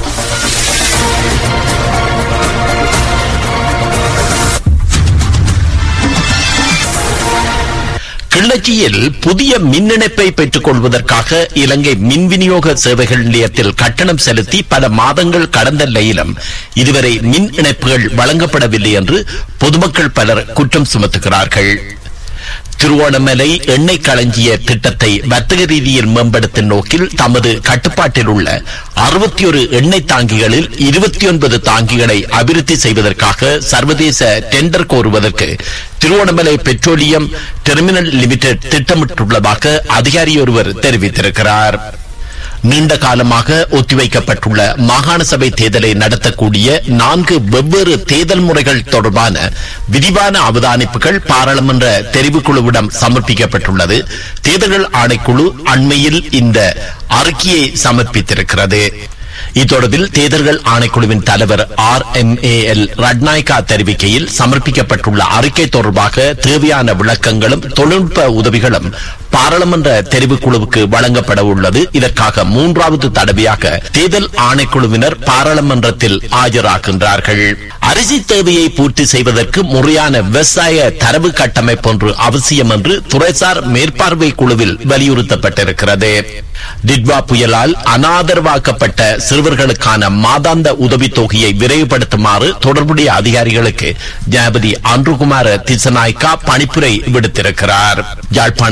கிள்ளச்சியில் புதிய மின் இணைப்பை பெற்றுக் கொள்வதற்காக இலங்கை மின் விநியோக சேவைகள் நிலையத்தில் கட்டணம் செலுத்தி பல மாதங்கள் கடந்த நிலையிலும் இதுவரை மின் இணைப்புகள் வழங்கப்படவில்லை என்று பொதுமக்கள் பலர் குற்றம் சுமத்துகிறார்கள். திருவோணமலை எண்ணெய் களஞ்சிய திட்டத்தை வர்த்தக ரீதியில் மேம்படுத்தும் நோக்கில் தமது கட்டுப்பாட்டில் உள்ள 61 எண்ணெய் தாங்கிகளில் 29 தாங்கிகளை அபிவிருத்தி செய்வதற்காக சர்வதேச டெண்டர் கோருவதற்கு திருவோணமலை பெட்ரோலியம் டெர்மினல் லிமிடெட் திட்டமிட்டுள்ளதாக அதிகாரி ஒருவர் தெரிவித்திருக்கிறார். நீண்ட காலமாக ஒத்திவைக்கப்பட்டுள்ள மாகாண சபை தேர்தலை நடத்தக்கூடிய 4 வெவ்வேறு தேர்தல் முறைகள் தொடர்பான விரிவான அவதானிப்புகள் பாராளுமன்ற தெரிவுக்குழுவிடம் சமர்ப்பிக்கப்பட்டுள்ளது. தேர்தல்கள் ஆணைக்குழு அண்மையில் இந்த அறிக்கையை சமர்ப்பித்திருக்கிறது. இத்தொடர்பில் தேர்தல்கள் ஆணைக்குழுவின் தலைவர் RMAL ரட்நாயக்கா தெரிவிக்கையில் சமர்ப்பிக்கப்பட்டுள்ள அறிக்கை தொடர்பாக தேவையான விளக்கங்களும் தொழில்நுட்ப உதவிகளும் பாராளுமன்ற தெரிவுக்குழுவுக்கு வழங்கப்பட உள்ளது. இதற்காக 3வது தடவையாக தேர்தல் ஆணைக்குழுவினர் பாராளுமன்றத்தில் ஆஜராகின்றார்கள். அரிசி தேவையை பூர்த்தி செய்வதற்கு முறையான விவசாய தரவு கட்டமைப்பு ஒன்று அவசியம் என்று துறைசார் மேற்பார்வை குழுவில் வலியுறுத்தப்பட்டிருக்கிறது. டிட்வா புயலால் அனாதரவாக்கப்பட்ட சிறுவர்களுக்கான மாதாந்த உதவித்தொகையை விரைவுபடுத்துமாறு தொடர்புடைய அதிகாரிகளுக்கு ஜனாதிபதி அன்ருகுமார திசநாயக்கா பணிப்புரை விடுத்திருக்கிறார். யாழ்ப்பாணம் செம்மணி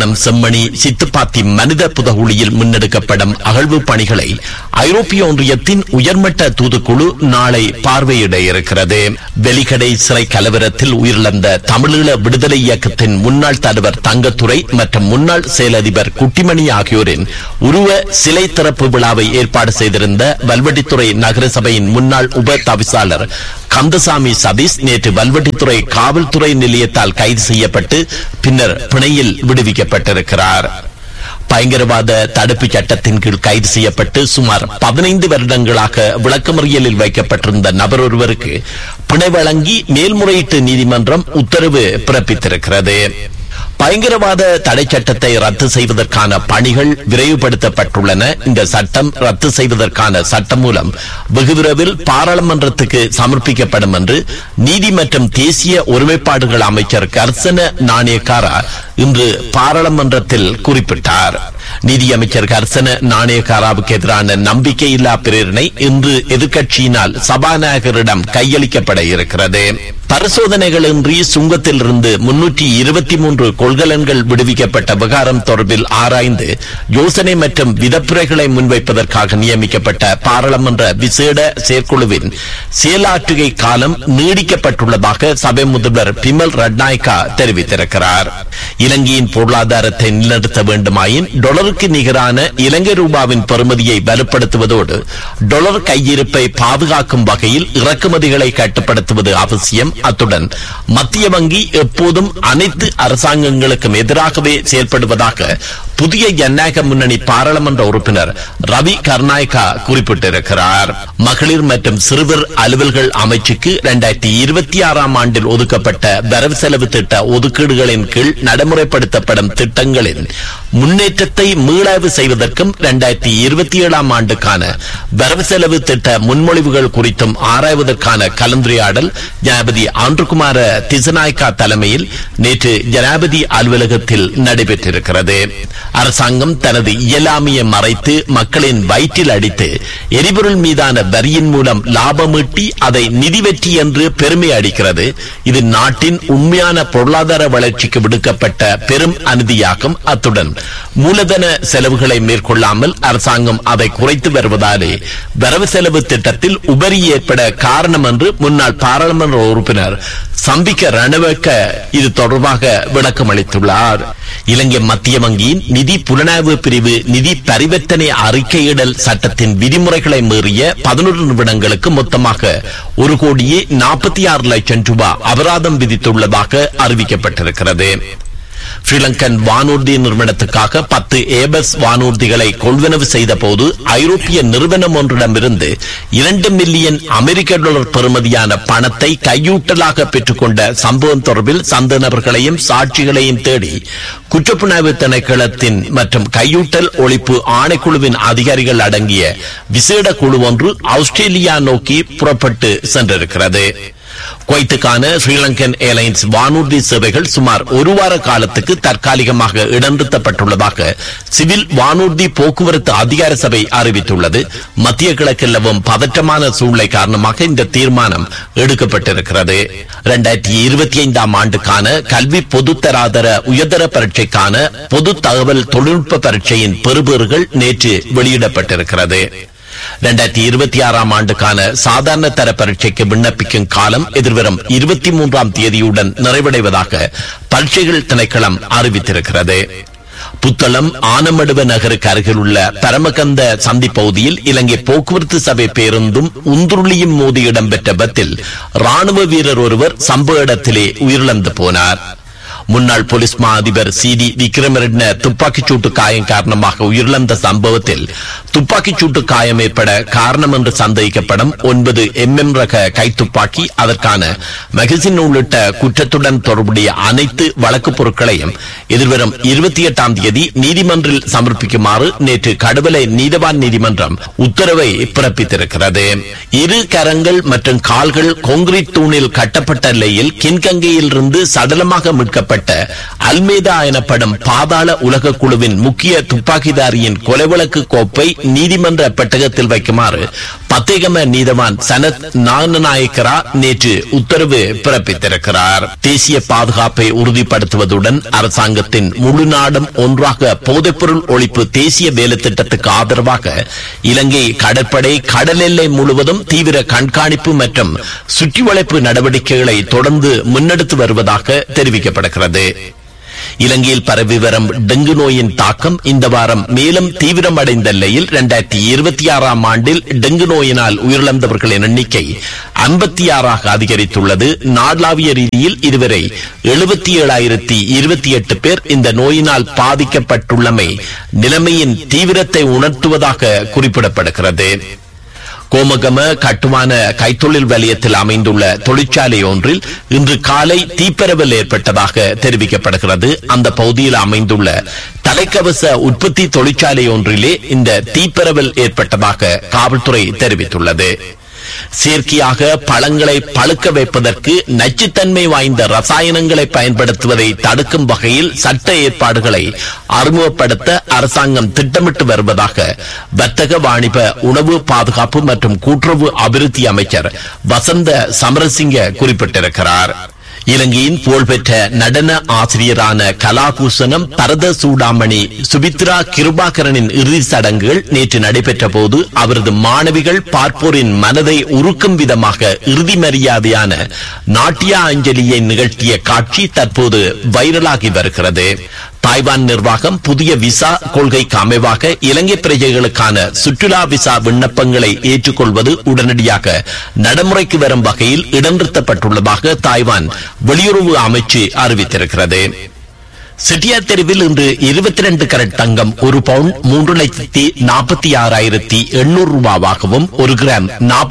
குட்டிமணி சித்துப்பாத்தி மனித புதகுழியில் முன்னெடுக்கப்படும் அகழ்வு பணிகளை ஐரோப்பிய ஒன்றியத்தின் உயர்மட்ட தூதுக்குழு நாளை பார்வையிட இருக்கிறது. வெலிகடை சிறை கலவரத்தில் உயிரிழந்த தமிழீழ விடுதலை இயக்கத்தின் முன்னாள் தலைவர் தங்கத்துரை மற்றும் முன்னாள் செயலதிபர் குட்டிமணி ஆகியோரின் உருவ சிலை திறப்பு விழாவை ஏற்பாடு செய்திருந்த வல்வெட்டித்துறை நகரசபையின் முன்னாள் உப தவிசாளர் கந்தசாமி சதீஷ் நேற்று வல்வெட்டித்துறை காவல்துறை நிலையத்தால் கைது செய்யப்பட்டு பின்னர் பிணையில் விடுவிக்கப்பட்டிருக்கிறார். பயங்கரவாத தடுப்பு சட்டத்தின் கீழ் கைது செய்யப்பட்டு சுமார் 15 வருடங்களாக விளக்கமறியலில் வைக்கப்பட்டிருந்த நபர் ஒருவருக்கு பிணை வழங்கி மேல்முறையீட்டு நீதிமன்றம் உத்தரவு பிறப்பித்திருக்கிறது. பயங்கரவாத தடை சட்டத்தை ரத்து செய்வதற்கான பணிகள் விரைவுபடுத்தப்பட்டுள்ளன. இந்த சட்டம் ரத்து செய்வதற்கான சட்டம் மூலம் வெகு விரைவில் பாராளுமன்றத்துக்கு சமர்ப்பிக்கப்படும் என்று நீதி மற்றும் தேசிய ஒருமைப்பாடுகள் அமைச்சர் கர்சன நாணயக்காரா இன்று பாராளுமன்றத்தில் குறிப்பிட்டார். நீதியமைச்சர் கர்சன நாணயக்காராவுக்கு எதிரான நம்பிக்கையில்லா பிரேரணை இன்று எதிர்க்கட்சியினால் சபாநாயகரிடம் கையளிக்கப்பட இருக்கிறது. பரிசோதனைகளின்றி சுங்கத்தில் இருந்து 323 கொள்கலன்கள் விடுவிக்கப்பட்ட விவகாரம் தொடர்பில் ஆராய்ந்து யோசனை மற்றும் விதப்புரைகளை முன்வைப்பதற்காக நியமிக்கப்பட்ட பாராளுமன்ற விசேட செயற்குழுவின் செயலாற்றுகை காலம் நீடிக்கப்பட்டுள்ளதாக சபை முதல்வர் பிமல் ரட்நாயக்கா தெரிவித்திருக்கிறார். இலங்கையின் பொருளாதாரத்தை நிலைநிறுத்த வேண்டுமாயின் டாலருக்கு நிகரான இலங்கை ரூபாவின் பெறுமதியை வலுப்படுத்துவதோடு டாலர் கையிருப்பை பாதுகாக்கும் வகையில் இறக்குமதிகளை கட்டுப்படுத்துவது அவசியம். அத்துடன் மத்திய வங்கி எப்போதும் அனைத்து அரசாங்கங்களுக்கும் எதிராகவே செயல்படுவதாக புதிய ஜனநாயக முன்னணி பாராளுமன்ற உறுப்பினர் ரவி கருணாயக்கா குறிப்பிட்டிருக்கிறார். மகளிர் மற்றும் சிறுவர் அலுவல்கள் அமைச்சுக்கு 2026 ஆண்டில் ஒதுக்கப்பட்ட வரவு செலவு திட்ட ஒதுக்கீடுகளின் கீழ் நடைமுறைப்படுத்தப்படும் திட்டங்களின் முன்னேற்றத்தை மீளாய்வு செய்வதற்கும் 2027 ஆண்டுக்கான வரவு செலவு திட்ட முன்மொழிவுகள் குறித்தும் ஆராய்வதற்கான கலந்துரையாடல் ஜனாதிபதி ஆண்ட்ருகுமார திசநாயக்கா தலைமையில் நேற்று ஜனாதிபதி அலுவலகத்தில் நடைபெற்றிருக்கிறது. அரசாங்கம் தனது இயலாமையை மறைத்து மக்களின் வயிற்றில் அடித்து எரிபொருள் மீதான வரியின் மூலம் லாபம் ஈட்டி அதை நிதி வெற்றி என்று பெருமை அடிக்கிறது. இது நாட்டின் உண்மையான பொருளாதார வளர்ச்சிக்கு விடுக்கப்பட்ட பெரும் அநீதியாகும். அத்துடன் மூலதன செலவுகளை மேற்கொள்ளாமல் அரசாங்கம் அதை குறைத்து வருவதாலே வரவு செலவு திட்டத்தில் உபரி ஏற்பட காரணம் என்று முன்னாள் பாராளுமன்ற உறுப்பினர் சம்பிக்க ரணவக்க இது தொடர்பாக விளக்கம் அளித்துள்ளார். இலங்கை மத்திய வங்கியின் நிதி புலனாய்வு பிரிவு நிதி பரிவர்த்தனை அறிக்கையிடல் சட்டத்தின் விதிமுறைகளை மீறிய 11 நிமிடங்களுக்கு மொத்தமாக 1,46,00,000 ரூபாய் அபராதம் விதித்துள்ளதாக அறிவிக்கப்பட்டிருக்கிறது. ஸ்ரீலங்கன் வானூர்தி நிறுவனத்துக்காக 10 ஏபஸ் வானூர்திகளை கொள்வனவு செய்த போது ஐரோப்பிய நிறுவனம் ஒன்றிடமிருந்து 2 மில்லியன் அமெரிக்க டாலர் பெறுமதியான பணத்தை கையூட்டலாக பெற்றுக்கொண்ட சம்பவம் தொடர்பில் சந்தேக நபர்களையும் சாட்சிகளையும் தேடி குற்றப்புலனாய்வு திணைக்களத்தின் மற்றும் கையூட்டல் ஒழிப்பு ஆணைக்குழுவின் அதிகாரிகள் அடங்கிய விசேட குழு ஒன்று ஆஸ்திரேலியா நோக்கி புறப்பட்டு சென்றிருக்கிறது. குவைத்துக்கான ஸ்ரீலங்கன் ஏர்லைன்ஸ் வானூர்தி சேவைகள் சுமார் 1 வார காலத்துக்கு தற்காலிகமாக இடநிறுத்தப்பட்டுள்ளதாக சிவில் வானூர்தி போக்குவரத்து அதிகார சபை அறிவித்துள்ளது. மத்திய கிழக்கில் நிலவும் பதற்றமான சூழ்நிலை காரணமாக இந்த தீர்மானம் எடுக்கப்பட்டிருக்கிறது. 2025 ஆண்டுக்கான கல்வி பொதுத்தராதர உயர்தர பரீட்சைக்கான பொது தகவல் தொழில்நுட்ப பரீட்சையின் பெறுபேறுகள் நேற்று வெளியிடப்பட்டிருக்கிறது. 2026 ஆண்டுக்கான சாதாரண தர பரீட்சைக்கு விண்ணப்பிக்கும் காலம் எதிர்வரும் 23ஆம் தேதியுடன் நிறைவடைவதாக பரீட்சைகள் திணைக்களம் அறிவித்திருக்கிறது. புத்தளம் ஆனமடுவ நகருக்கு அருகில் உள்ள பரமகந்த சந்தி பகுதியில் இலங்கை போக்குவரத்து சபை பேருந்தும் உந்துருளியும் மோதி இடம்பெற்ற விபத்தில் ராணுவ வீரர் ஒருவர் சம்பவ இடத்திலே உயிரிழந்து போனார். முன்னாள் போலீஸ் மா அதிபர் CD விக்ரமரெட்ன துப்பாக்கிச் சூட்டு காயம் காரணமாக உயிரிழந்த சம்பவத்தில் துப்பாக்கிச் சூட்டு காயம் ஏற்பட காரணம் என்று சந்தேகிக்கப்படும் 9 MM ரக கைத்துப்பாக்கி, அதற்கான மகசின் உள்ளிட்ட குற்றத்துடன் தொடர்புடைய அனைத்து வழக்கு பொருட்களையும் எதிர்வரும் 28ஆம் தேதி நீதிமன்றில் சமர்ப்பிக்குமாறு நேற்று கடுவலை நீதவான் நீதிமன்றம் உத்தரவை பிறப்பித்திருக்கிறது. 2 கரங்கள் மற்றும் கால்கள் கான்கிரீட் தூணில் கட்டப்பட்ட நிலையில் கின்கங்கையில் இருந்து சடலமாக மீட்கப்பட்ட அல்மேதா எனப்படும் பாதாள உலக குழுவின் முக்கிய துப்பாக்கிதாரியின் கொலை வழக்கு கோப்பை நீதிமன்ற பெட்டகத்தில் வைக்குமாறு பத்தேகம நீதவான் சனத் நாகநாயக்கரா நேற்று உத்தரவு பிறப்பித்திருக்கிறார். தேசிய பாதுகாப்பை உறுதிப்படுத்துவதுடன் அரசாங்கத்தின் முழு நாடும் ஒன்றாக போதைப்பொருள் ஒழிப்பு தேசிய வேலை திட்டத்துக்கு ஆதரவாக இலங்கை கடற்படை கடல் எல்லை முழுவதும் தீவிர கண்காணிப்பு மற்றும் சுற்றி வளைப்பு நடவடிக்கைகளை தொடர்ந்து முன்னெடுத்து வருவதாக தெரிவிக்கப்படுகிறது. இலங்கையில் பரவி வரும் டெங்கு நோயின் தாக்கம் இந்த வாரம் மேலும் தீவிரமடைந்த நிலையில் 2026 ஆண்டில் டெங்கு நோயினால் உயிரிழந்தவர்களின் எண்ணிக்கை 56 அதிகரித்துள்ளது. நாடளாவிய ரீதியில் இதுவரை 77,028 பேர் இந்த நோயினால் பாதிக்கப்பட்டுள்ளமை நிலைமையின் தீவிரத்தை உணர்த்துவதாக குறிப்பிடப்படுகிறது. கோமகம கட்டுமான கைத்தொழில் வலயத்தில் அமைந்துள்ள தொழிற்சாலை ஒன்றில் இன்று காலை தீப்பரவல் ஏற்பட்டதாக தெரிவிக்கப்படுகிறது. அந்த பகுதியில் அமைந்துள்ள தலைக்கவச உற்பத்தி தொழிற்சாலை ஒன்றிலே இந்த தீப்பரவல் ஏற்பட்டதாக காவல்துறை தெரிவித்துள்ளது. செயற்கையாக பழங்களை பழுக்க வைப்பதற்கு நச்சுத்தன்மை வாய்ந்த ரசாயனங்களை பயன்படுத்துவதை தடுக்கும் வகையில் சட்ட ஏற்பாடுகளை அறிமுகப்படுத்த அரசாங்கம் திட்டமிட்டு வருவதாக வர்த்தக வாணிப உணவு பாதுகாப்பு மற்றும் கூட்டுறவு அபிவிருத்தி அமைச்சர் வசந்த சமரசிங்க குறிப்பிட்டிருக்கிறார். இலங்கையின் புகழ்பெற்ற நடன ஆசிரியரான கலாபூஷணம் பரத சூடாமணி சுபித்ரா கிருபாகரனின் இறுதி சடங்குகள் நேற்று நடைபெற்ற போது அவரது மாணவிகள் பார்ப்போரின் மனதை உருக்கும் விதமாக இறுதி மரியாதையான நாட்டிய அஞ்சலியை நிகழ்த்திய காட்சி தற்போது வைரலாகி வருகிறது. தாய்வான் நிர்வாகம் புதிய விசா கொள்கைக்கு அமைவாக இலங்கை பிரஜைகளுக்கான சுற்றுலா விசா விண்ணப்பங்களை ஏற்றுக்கொள்வது உடனடியாக நடைமுறைக்கு வரும் வகையில் இடநிறுத்தப்பட்டுள்ளதாக தாய்வான் வெளியுறவு அமைச்சு அறிவித்திருக்கிறது. செட்டியார் தெருவில் இன்று 22 கரட் தங்கம் 1 பவுண்ட் 3,46,800 ரூபாவாகவும் 1 கிராம்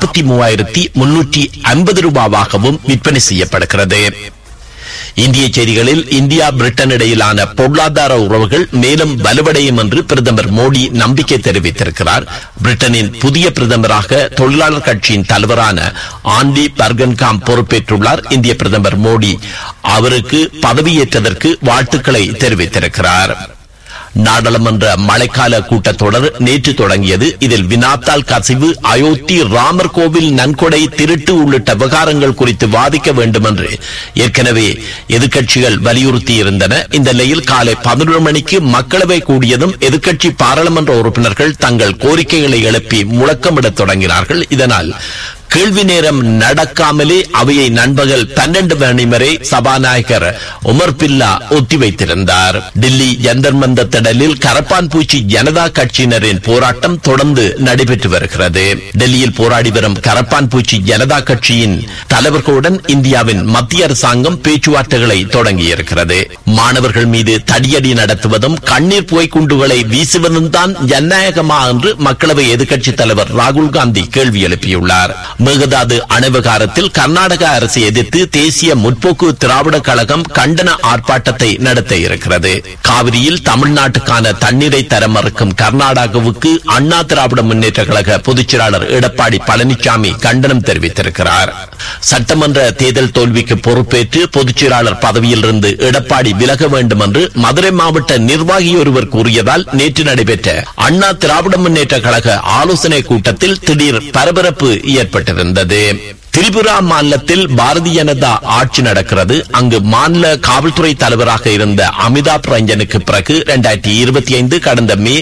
43,350 ரூபாவாகவும் விற்பனை செய்யப்படுகிறது. இந்திய செய்திகளில் இந்தியா பிரிட்டன் இடையிலான பொருளாதார உறவுகள் மேலும் வலுவடையும் என்று பிரதமர் மோடி நம்பிக்கை தெரிவித்திருக்கிறார். பிரிட்டனின் புதிய பிரதமராக தொழிலாளர் கட்சியின் தலைவரான ஆண்டி பர்கன்காம் பொறுப்பேற்றுள்ளார். இந்திய பிரதமர் மோடி அவருக்கு பதவியேற்றதற்கு வாழ்த்துக்களை தெரிவித்திருக்கிறார். நாடாளுமன்ற மழைக்கால கூட்டத்தொடர் நேற்று தொடங்கியது. இதில் வினாத்தாள் கசிவு, அயோத்தி ராமர் கோவில் நன்கொடை திருட்டு உள்ளிட்ட விவகாரங்கள் குறித்து வாதிக்க வேண்டும் என்று ஏற்கனவே எதிர்க்கட்சிகள் வலியுறுத்தி இருந்தன. இந்த நிலையில் காலை 11 மணிக்கு மக்களவை கூடியதும் எதிர்க்கட்சி பாராளுமன்ற உறுப்பினர்கள் தங்கள் கோரிக்கைகளை எழுப்பி முழக்கமிடத் தொடங்கினார்கள். இதனால் கேள்வி நேரம் நடக்காமலே அவையை நண்பகல் 12 மணி வரை சபாநாயகர் உமர் பில்லா ஒத்திவைத்திருந்தார். டெல்லி ஜந்தர் மந்தர் திடலில் கரப்பான் பூச்சி ஜனதா கட்சியினரின் போராட்டம் தொடர்ந்து நடைபெற்று வருகிறது. டெல்லியில் போராடி வரும் கரப்பான் பூச்சி ஜனதா கட்சியின் தலைவர்களுடன் இந்தியாவின் மத்திய அரசாங்கம் பேச்சுவார்த்தைகளை தொடங்கியிருக்கிறது. மாணவர்கள் மீது தடியடி நடத்துவதும் கண்ணீர் புகைக்குண்டுகளை வீசுவதும் தான் ஜனநாயகமா என்று மக்களவை எதிர்க்கட்சி தலைவர் ராகுல் காந்தி கேள்வி எழுப்பியுள்ளார். மேகதாது அணை விவகாரத்தில் கர்நாடக அரசை எதிர்த்து தேசிய முற்போக்கு திராவிட கழகம் கண்டன ஆர்ப்பாட்டத்தை நடத்த இருக்கிறது. காவிரியில் தமிழ்நாட்டுக்கான தண்ணீரை தர மறுக்கும் கர்நாடகாவுக்கு அண்ணா திராவிட முன்னேற்ற கழக பொதுச் செயலாளர் எடப்பாடி பழனிசாமி கண்டனம் தெரிவித்திருக்கிறார். சட்டமன்ற தேர்தல் தோல்விக்கு பொறுப்பேற்று பொதுச் செயலாளர் பதவியில் இருந்து எடப்பாடி விலக வேண்டும் என்று மதுரை மாவட்ட நிர்வாகி ஒருவர் கூறியதால் நேற்று நடைபெற்ற அண்ணா திராவிட முன்னேற்ற கழக ஆலோசனை கூட்டத்தில் திடீர் பரபரப்பு ஏற்பட்டது. திரிபுரா மாநிலத்தில் பாரதிய ஜனதா ஆட்சி நடக்கிறது. அங்கு மாநில காவல்துறை தலைவராக இருந்த அமிதாப் ரஞ்சனுக்கு பிறகு 2025 கடந்த மே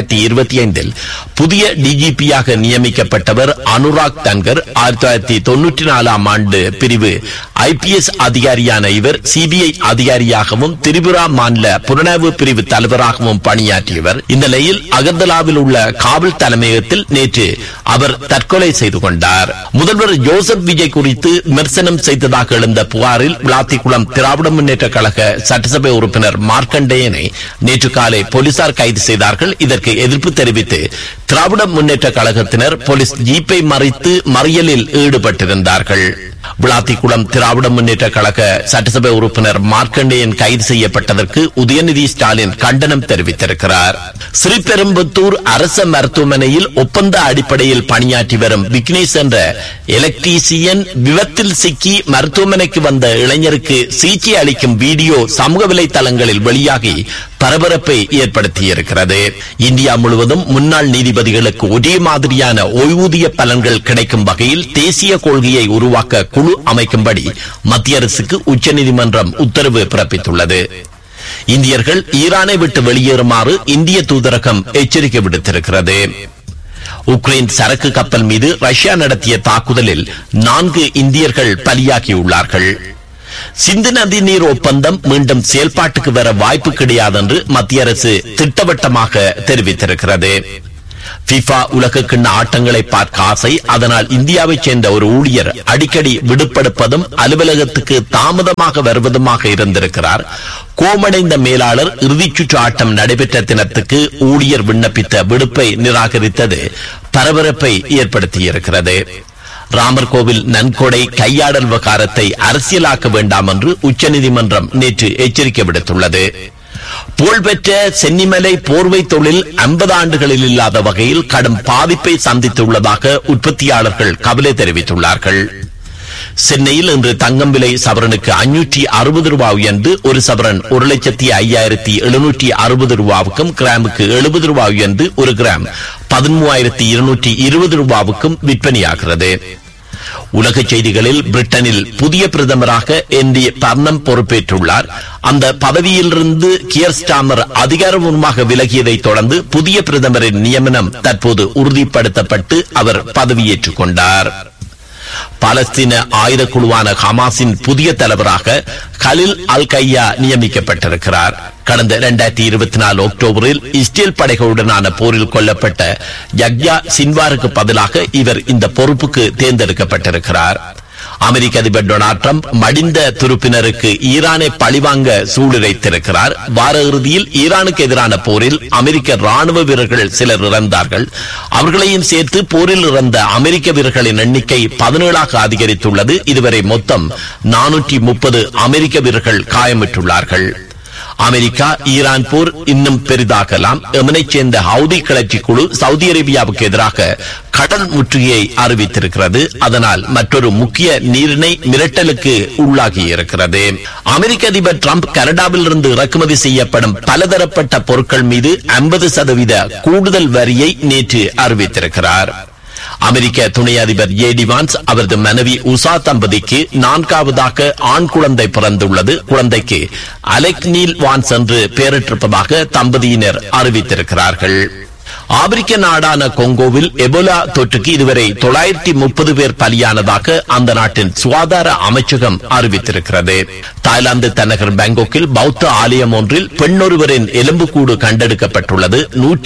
2025 புதிய டிஜிபியாக நியமிக்கப்பட்டவர் அனுராக் தன்கர். 1994 ஆண்டு பிரிவு IPS அதிகாரியான இவர் சிபிஐ அதிகாரியாகவும் திரிபுரா மாநில புலனாய்வு பிரிவு தலைவராகவும் பணியாற்றியவர். இந்த நிலையில் அகர்தலாவில் உள்ள காவல் தலைமையகத்தில் நேற்று அவர் தற்கொலை செய்து கொண்டார். முதல்வர் ஜோசப் விஜய் குறித்து விமர்சனம் செய்ததாக எழுந்த புகாரில் விளாத்திக்குளம் திராவிட முன்னேற்ற கழக சட்டசபை உறுப்பினர் மார்க்கண்டேயனை நேற்று காலை போலீசார் கைது செய்தார்கள். இதற்கு எதிர்ப்பு தெரிவித்து திராவிட முன்னேற்ற கழகத்தினர் போலீஸ் ஜீப்பை மறித்து மறியலில் ஈடுபட்டிருந்தார்கள். விளாத்திக்குளம் திராவிட முன்னேற்ற கழக சட்டசபை உறுப்பினர் மார்க்கண்டேயன் கைது செய்யப்பட்டதற்கு உதயநிதி ஸ்டாலின் கண்டனம் தெரிவித்திருக்கிறார். ஸ்ரீபெரும்புத்தூர் அரசு மருத்துவமனையில் ஒப்பந்த அடிப்படையில் பணியாற்றி வரும் விக்னேஷ் என்ற எலக்ட்ரீசியன் விபத்தில் சிக்கி மருத்துவமனைக்கு வந்த இளைஞருக்கு சிகிச்சை அளிக்கும் வீடியோ சமூக வலைதளங்களில் வெளியாகி பரபரப்பை ஏற்படுத்தியிருக்கிறது. இந்தியா முழுவதும் முன்னாள் நீதிபதிகளுக்கு ஒரே மாதிரியான ஓய்வூதிய பலன்கள் கிடைக்கும் வகையில் தேசிய கொள்கையை உருவாக்க குழு அமைக்கும்படி மத்திய அரசுக்கு உச்சநீதிமன்றம் உத்தரவு பிறப்பித்துள்ளது. இந்தியர்கள் ஈரானை விட்டு வெளியேறுமாறு இந்திய தூதரகம் எச்சரிக்கை விடுத்திருக்கிறது. உக்ரைன் சரக்கு கப்பல் மீது ரஷ்யா நடத்திய தாக்குதலில் 4 இந்தியர்கள் பலியாகியுள்ளார்கள். சிந்து நதி நீர் ஒப்பந்தம் மீண்டும் செயல்பாட்டுக்கு வர வாய்ப்பு கிடையாது என்று மத்திய அரசு திட்டவட்டமாக தெரிவித்திருக்கிறது. FIFA உலக கிண்ண ஆட்டங்களை பார்க்க ஆசை, அதனால் இந்தியாவைச் சேர்ந்த ஒரு ஊழியர் அடிக்கடி விடுபடுப்பதும் அலுவலகத்துக்கு தாமதமாக வருவதுமாக இருந்திருக்கிறார். கோமடைந்த மேலாளர் இறுதிச் சுற்று ஆட்டம் நடைபெற்ற தினத்துக்கு ஊழியர் விண்ணப்பித்த விடுப்பை நிராகரித்தது பரபரப்பை ஏற்படுத்தியிருக்கிறது. ராமர் கோவில் நன்கொடை கையாடல் விவகாரத்தை அரசியலாக்க வேண்டாம் என்று உச்சநீதிமன்றம் நேற்று எச்சரிக்கை விடுத்துள்ளது. புகழ்பெற்ற சென்னிமலை போர்வை தொழில் 50 ஆண்டுகளில் இல்லாத வகையில் கடும் பாதிப்பை சந்தித்துள்ளதாக உற்பத்தியாளர்கள் கவலை தெரிவித்துள்ளார்கள். சென்னையில் இன்று தங்கம் விலை சவரனுக்கு 560 ரூபாய் உயர்ந்து ஒரு சவரன் 1,05,760 ரூபாவுக்கும், கிராமுக்கு 70 ரூபாய் உயர்ந்து ஒரு கிராம் 13,220 ரூபாவுக்கும் விற்பனையாகிறது. உலக செய்திகளில் பிரிட்டனில் புதிய பிரதமராக என்டி பர்னம் பொறுப்பேற்றுள்ளார். அந்த பதவியிலிருந்து கியர் ஸ்டாமர் அதிகாரபூர்வமாக விலகியதை தொடர்ந்து புதிய பிரதமரின் நியமனம் தற்போது உறுதிப்படுத்தப்பட்டு அவர் பதவியேற்றுக் கொண்டார். பாலஸ்தீன ஆயுத குழுவான ஹமாஸின் புதிய தலைவராக கலில் அல் கையா நியமிக்கப்பட்டிருக்கிறார். கடந்த 2024 அக்டோபரில் இஸ்ரேல் படைகளுடனான போரில் கொல்லப்பட்ட யக்யா சின்வாருக்கு பதிலாக இவர் இந்த பொறுப்புக்கு தேர்ந்தெடுக்கப்பட்டிருக்கிறார். அமெரிக்க அதிபர் டொனால்ட் ட்ரம்ப் மடிந்த துருப்பினருக்கு ஈரானை பழிவாங்க சூளுரைத்திருக்கிறார். வார இறுதியில் ஈரானுக்கு எதிரான போரில் அமெரிக்க ராணுவ வீரர்கள் சிலர் இறந்தார்கள். அவர்களையும் சேர்த்து போரில் இறந்த அமெரிக்க வீரர்களின் எண்ணிக்கை 17ஆக அதிகரித்துள்ளது. இதுவரை மொத்தம் 430 அமெரிக்க வீரர்கள் காயமுற்றுள்ளார்கள். அமெரிக்கா ஈரான் போர் இன்னும் பெரிதாகலாம். எமனைச் சேர்ந்த ஹவுதி கிளர்ச்சி குழு சவுதி அரேபியாவுக்கு எதிராக கடல் முற்றுகையை அறிவித்திருக்கிறது. அதனால் மற்றொரு முக்கிய நீரிணை மிரட்டலுக்கு உள்ளாகி இருக்கிறது. அமெரிக்க அதிபர் டிரம்ப் கனடாவில் இருந்து இறக்குமதி செய்யப்படும் பலதரப்பட்ட பொருட்கள் மீது 50% கூடுதல் வரியை நேற்று அறிவித்திருக்கிறார். அமெரிக்க துணை அதிபர் ஜே.டி. வான்ஸ் அவரது மனைவி உஷா தம்பதிக்கு 4வது ஆண் குழந்தை பிறந்துள்ளது. குழந்தைக்கு அலெக் நீல் வான்ஸ் என்று பெயரிட்டிருப்பதாக தம்பதியினர் அறிவித்திருக்கிறார்கள். ஆப்பிரிக்க நாடான கொங்கோவில் எபோலா தொற்றுக்கு இதுவரை 930 பேர் பலியானதாக அந்த நாட்டின் சுகாதார அமைச்சகம் அறிவித்திருக்கிறது. தாய்லாந்து தலைநகர் பாங்காக்கில் பௌத்த ஆலயம் ஒன்றில் பெண்ணொருவரின் எலும்புக்கூடு கண்டெடுக்கப்பட்டுள்ளது.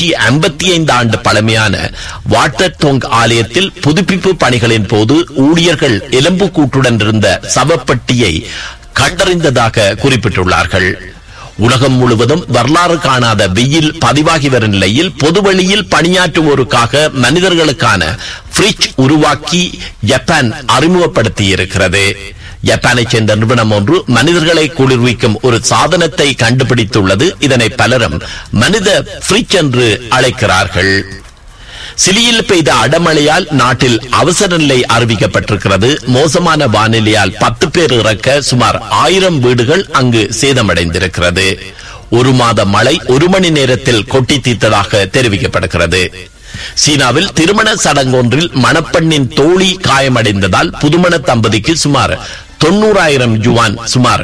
155 ஆண்டு பழமையான வாட்டர் டோங் ஆலயத்தில் புதுப்பிப்பு பணிகளின் போது ஊழியர்கள் எலும்புக்கூட்டுடன் இருந்த சவப்பட்டியை கண்டறிந்ததாக குறிப்பிட்டுள்ளார்கள். உலகம் முழுவதும் வரலாறு காணாத வெயில் பதிவாகி வரும் நிலையில் பொதுவெளியில் பணியாற்றுவோருக்காக மனிதர்களுக்கான ஃப்ரிட்ஜ் உருவாக்கி ஜப்பான் அறிமுகப்படுத்தி இருக்கிறது. ஜப்பானைச் சேர்ந்த நிறுவனம் ஒன்று மனிதர்களை குளிர்விக்கும் ஒரு சாதனத்தை கண்டுபிடித்துள்ளது. இதனை பலரும் மனித ஃப்ரிட்ஜ் என்று அழைக்கிறார்கள். சிலியில் பெய்த அடமழையால் நாட்டில் அவசர நிலை அறிவிக்கப்பட்டிருக்கிறது. மோசமான வானிலையால் 10 பேர் இறக்க சுமார் 1000 வீடுகள் அங்கு சேதமடைந்திருக்கிறது. 1 மாத மழை 1 மணி நேரத்தில் கொட்டி தீர்த்ததாக தெரிவிக்கப்படுகிறது. சீனாவில் திருமண சடங்கொன்றில் மணப்பெண்ணின் தோழி காயமடைந்ததால் புதுமண தம்பதிக்கு சுமார் 90,000 யுவான் சுமார்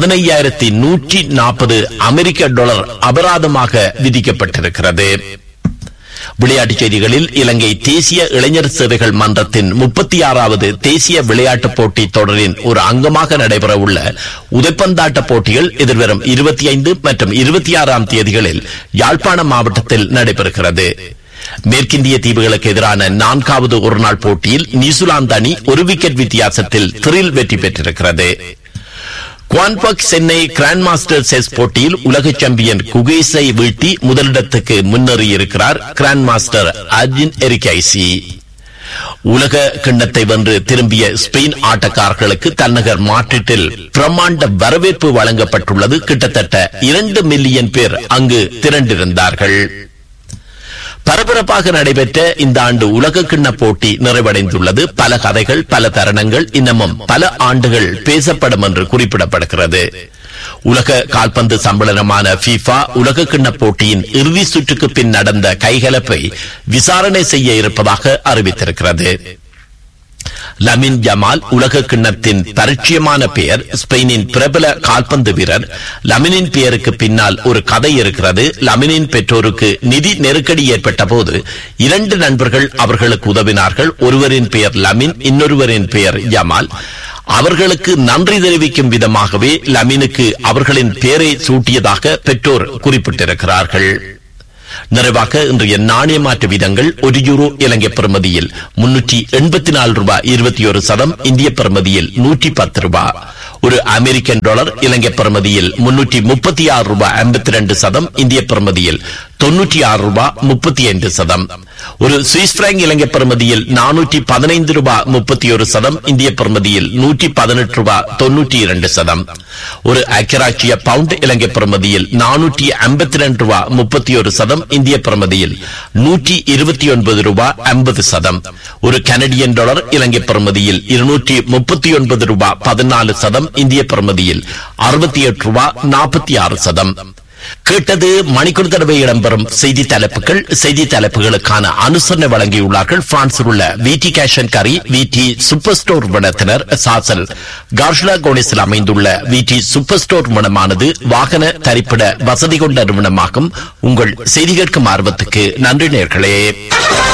15,140 அமெரிக்க டாலர் அபராதமாக விதிக்கப்பட்டிருக்கிறது. விளையாட்டுச் செய்திகளில் இலங்கை தேசிய இளைஞர் சேவைகள் மன்றத்தின் 36வது தேசிய விளையாட்டுப் போட்டி தொடரின் ஒரு அங்கமாக நடைபெற உள்ள உதைப்பந்தாட்ட போட்டிகள் எதிர்வரும் 25 மற்றும் 26ஆம் தேதிகளில் யாழ்ப்பாணம் மாவட்டத்தில் நடைபெறுகிறது. மேற்கிந்திய தீவுகளுக்கு எதிரான 4வது ஒருநாள் போட்டியில் நியூசிலாந்து அணி 1 விக்கெட் வித்தியாசத்தில் த்ரில் வெற்றி பெற்றிருக்கிறது. குவான்பக் சென்னை கிராண்ட் மாஸ்டர் செஸ் போட்டியில் உலக சாம்பியன் குகேஸை வீழ்த்தி முதலிடத்துக்கு முன்னேறியிருக்கிறார் கிராண்ட் மாஸ்டர் அர்ஜுன் எரிகைசி. உலக கிண்ணத்தை வென்று திரும்பிய ஸ்பெயின் ஆட்டக்காரர்களுக்கு தன்னகர் மாட்ரிட்டில் பிரம்மாண்ட வரவேற்பு வழங்கப்பட்டுள்ளது. கிட்டத்தட்ட 2 மில்லியன் பேர் அங்கு திரண்டிருந்தார்கள். பரபரப்பாக நடைபெற்ற இந்த ஆண்டு உலக கிண்ண போட்டி நிறைவடைந்துள்ளது. பல கதைகள், பல தருணங்கள் இன்னமும் பல ஆண்டுகள் பேசப்படும் என்று குறிப்பிடப்படுகிறது. உலக கால்பந்து சம்மேளனமான FIFA உலக கிண்ண போட்டியின் இறுதி சுற்றுக்கு பின் நடந்த கைகலப்பை விசாரணை செய்ய இருப்பதாக அறிவித்திருக்கிறது. லமின் ஜமால் உலக கிண்ணத்தின் பரிச்சயமான பெயர். ஸ்பெயினின் பிரபல கால்பந்து வீரர். லமினின் பெயருக்கு பின்னால் ஒரு கதை இருக்கிறது. லமினின் பெற்றோருக்கு நிதி நெருக்கடி ஏற்பட்ட போது 2 நண்பர்கள் அவர்களுக்கு உதவினார்கள். ஒருவரின் பெயர் லமின், இன்னொருவரின் பெயர் ஜமால். அவர்களுக்கு நன்றி தெரிவிக்கும் விதமாகவே லமினுக்கு அவர்களின் பெயரை சூட்டியதாக பெற்றோர் குறிப்பிட்டிருக்கிறார்கள். நிறைவாக இன்றைய நாணய மாற்று வீதங்கள். 1 யூரோ இலங்கை பெறுமதியில் 384 ரூபாய் 21 சதம், இந்திய பெறுமதியில் 110 ரூபாய். ஒரு அமெரிக்கன் டாலர் இலங்கை பெறுமதியில் 336 ரூபாய் 52 சதம், இந்திய பெறுமதியில் 96 ரூபாய் 35 சதம். ஒரு சுவிஸ் பிராங்க் இலங்கை பெறுமதியில் 415 ரூபாய் 31 சதம், இந்திய பெறுமதியில் 118 ரூபாய் 92 சதம். ஒரு ஐக்கியராட்சிய பவுண்ட் இலங்கை பெறுமதியில் 452 ரூபாய் 31 சதம், இந்திய பெறுமதியில் 129 ரூபாய் 50 சதம். ஒரு கனடியன் டாலர் இலங்கை பெறுமதியில் 239 ரூபாய் 14 சதம், இந்திய பெறுமதியில் 68 ரூபாய் 46 சதம். கேட்டது மணிக்கூர் தடவை இடம்பெறும் செய்தி தலைப்புகள். செய்தி தலைப்புகளுக்கான அனுசரணை வழங்கியுள்ளார்கள் பிரான்சில் உள்ள விடி கேஷ் அண்ட் கரி, விடி சூப்பர் ஸ்டோர் நிறுவனத்தினர். சாசல் கார்ஷ்லா கோனிஸில் அமைந்துள்ள விடி சூப்பர் ஸ்டோர் நிறுவனமானது வாகன தரிப்பிட வசதி கொண்ட நிறுவனமாகும். உங்கள் செய்தி கேட்கும் ஆர்வத்துக்கு நன்றி நேயர்களே.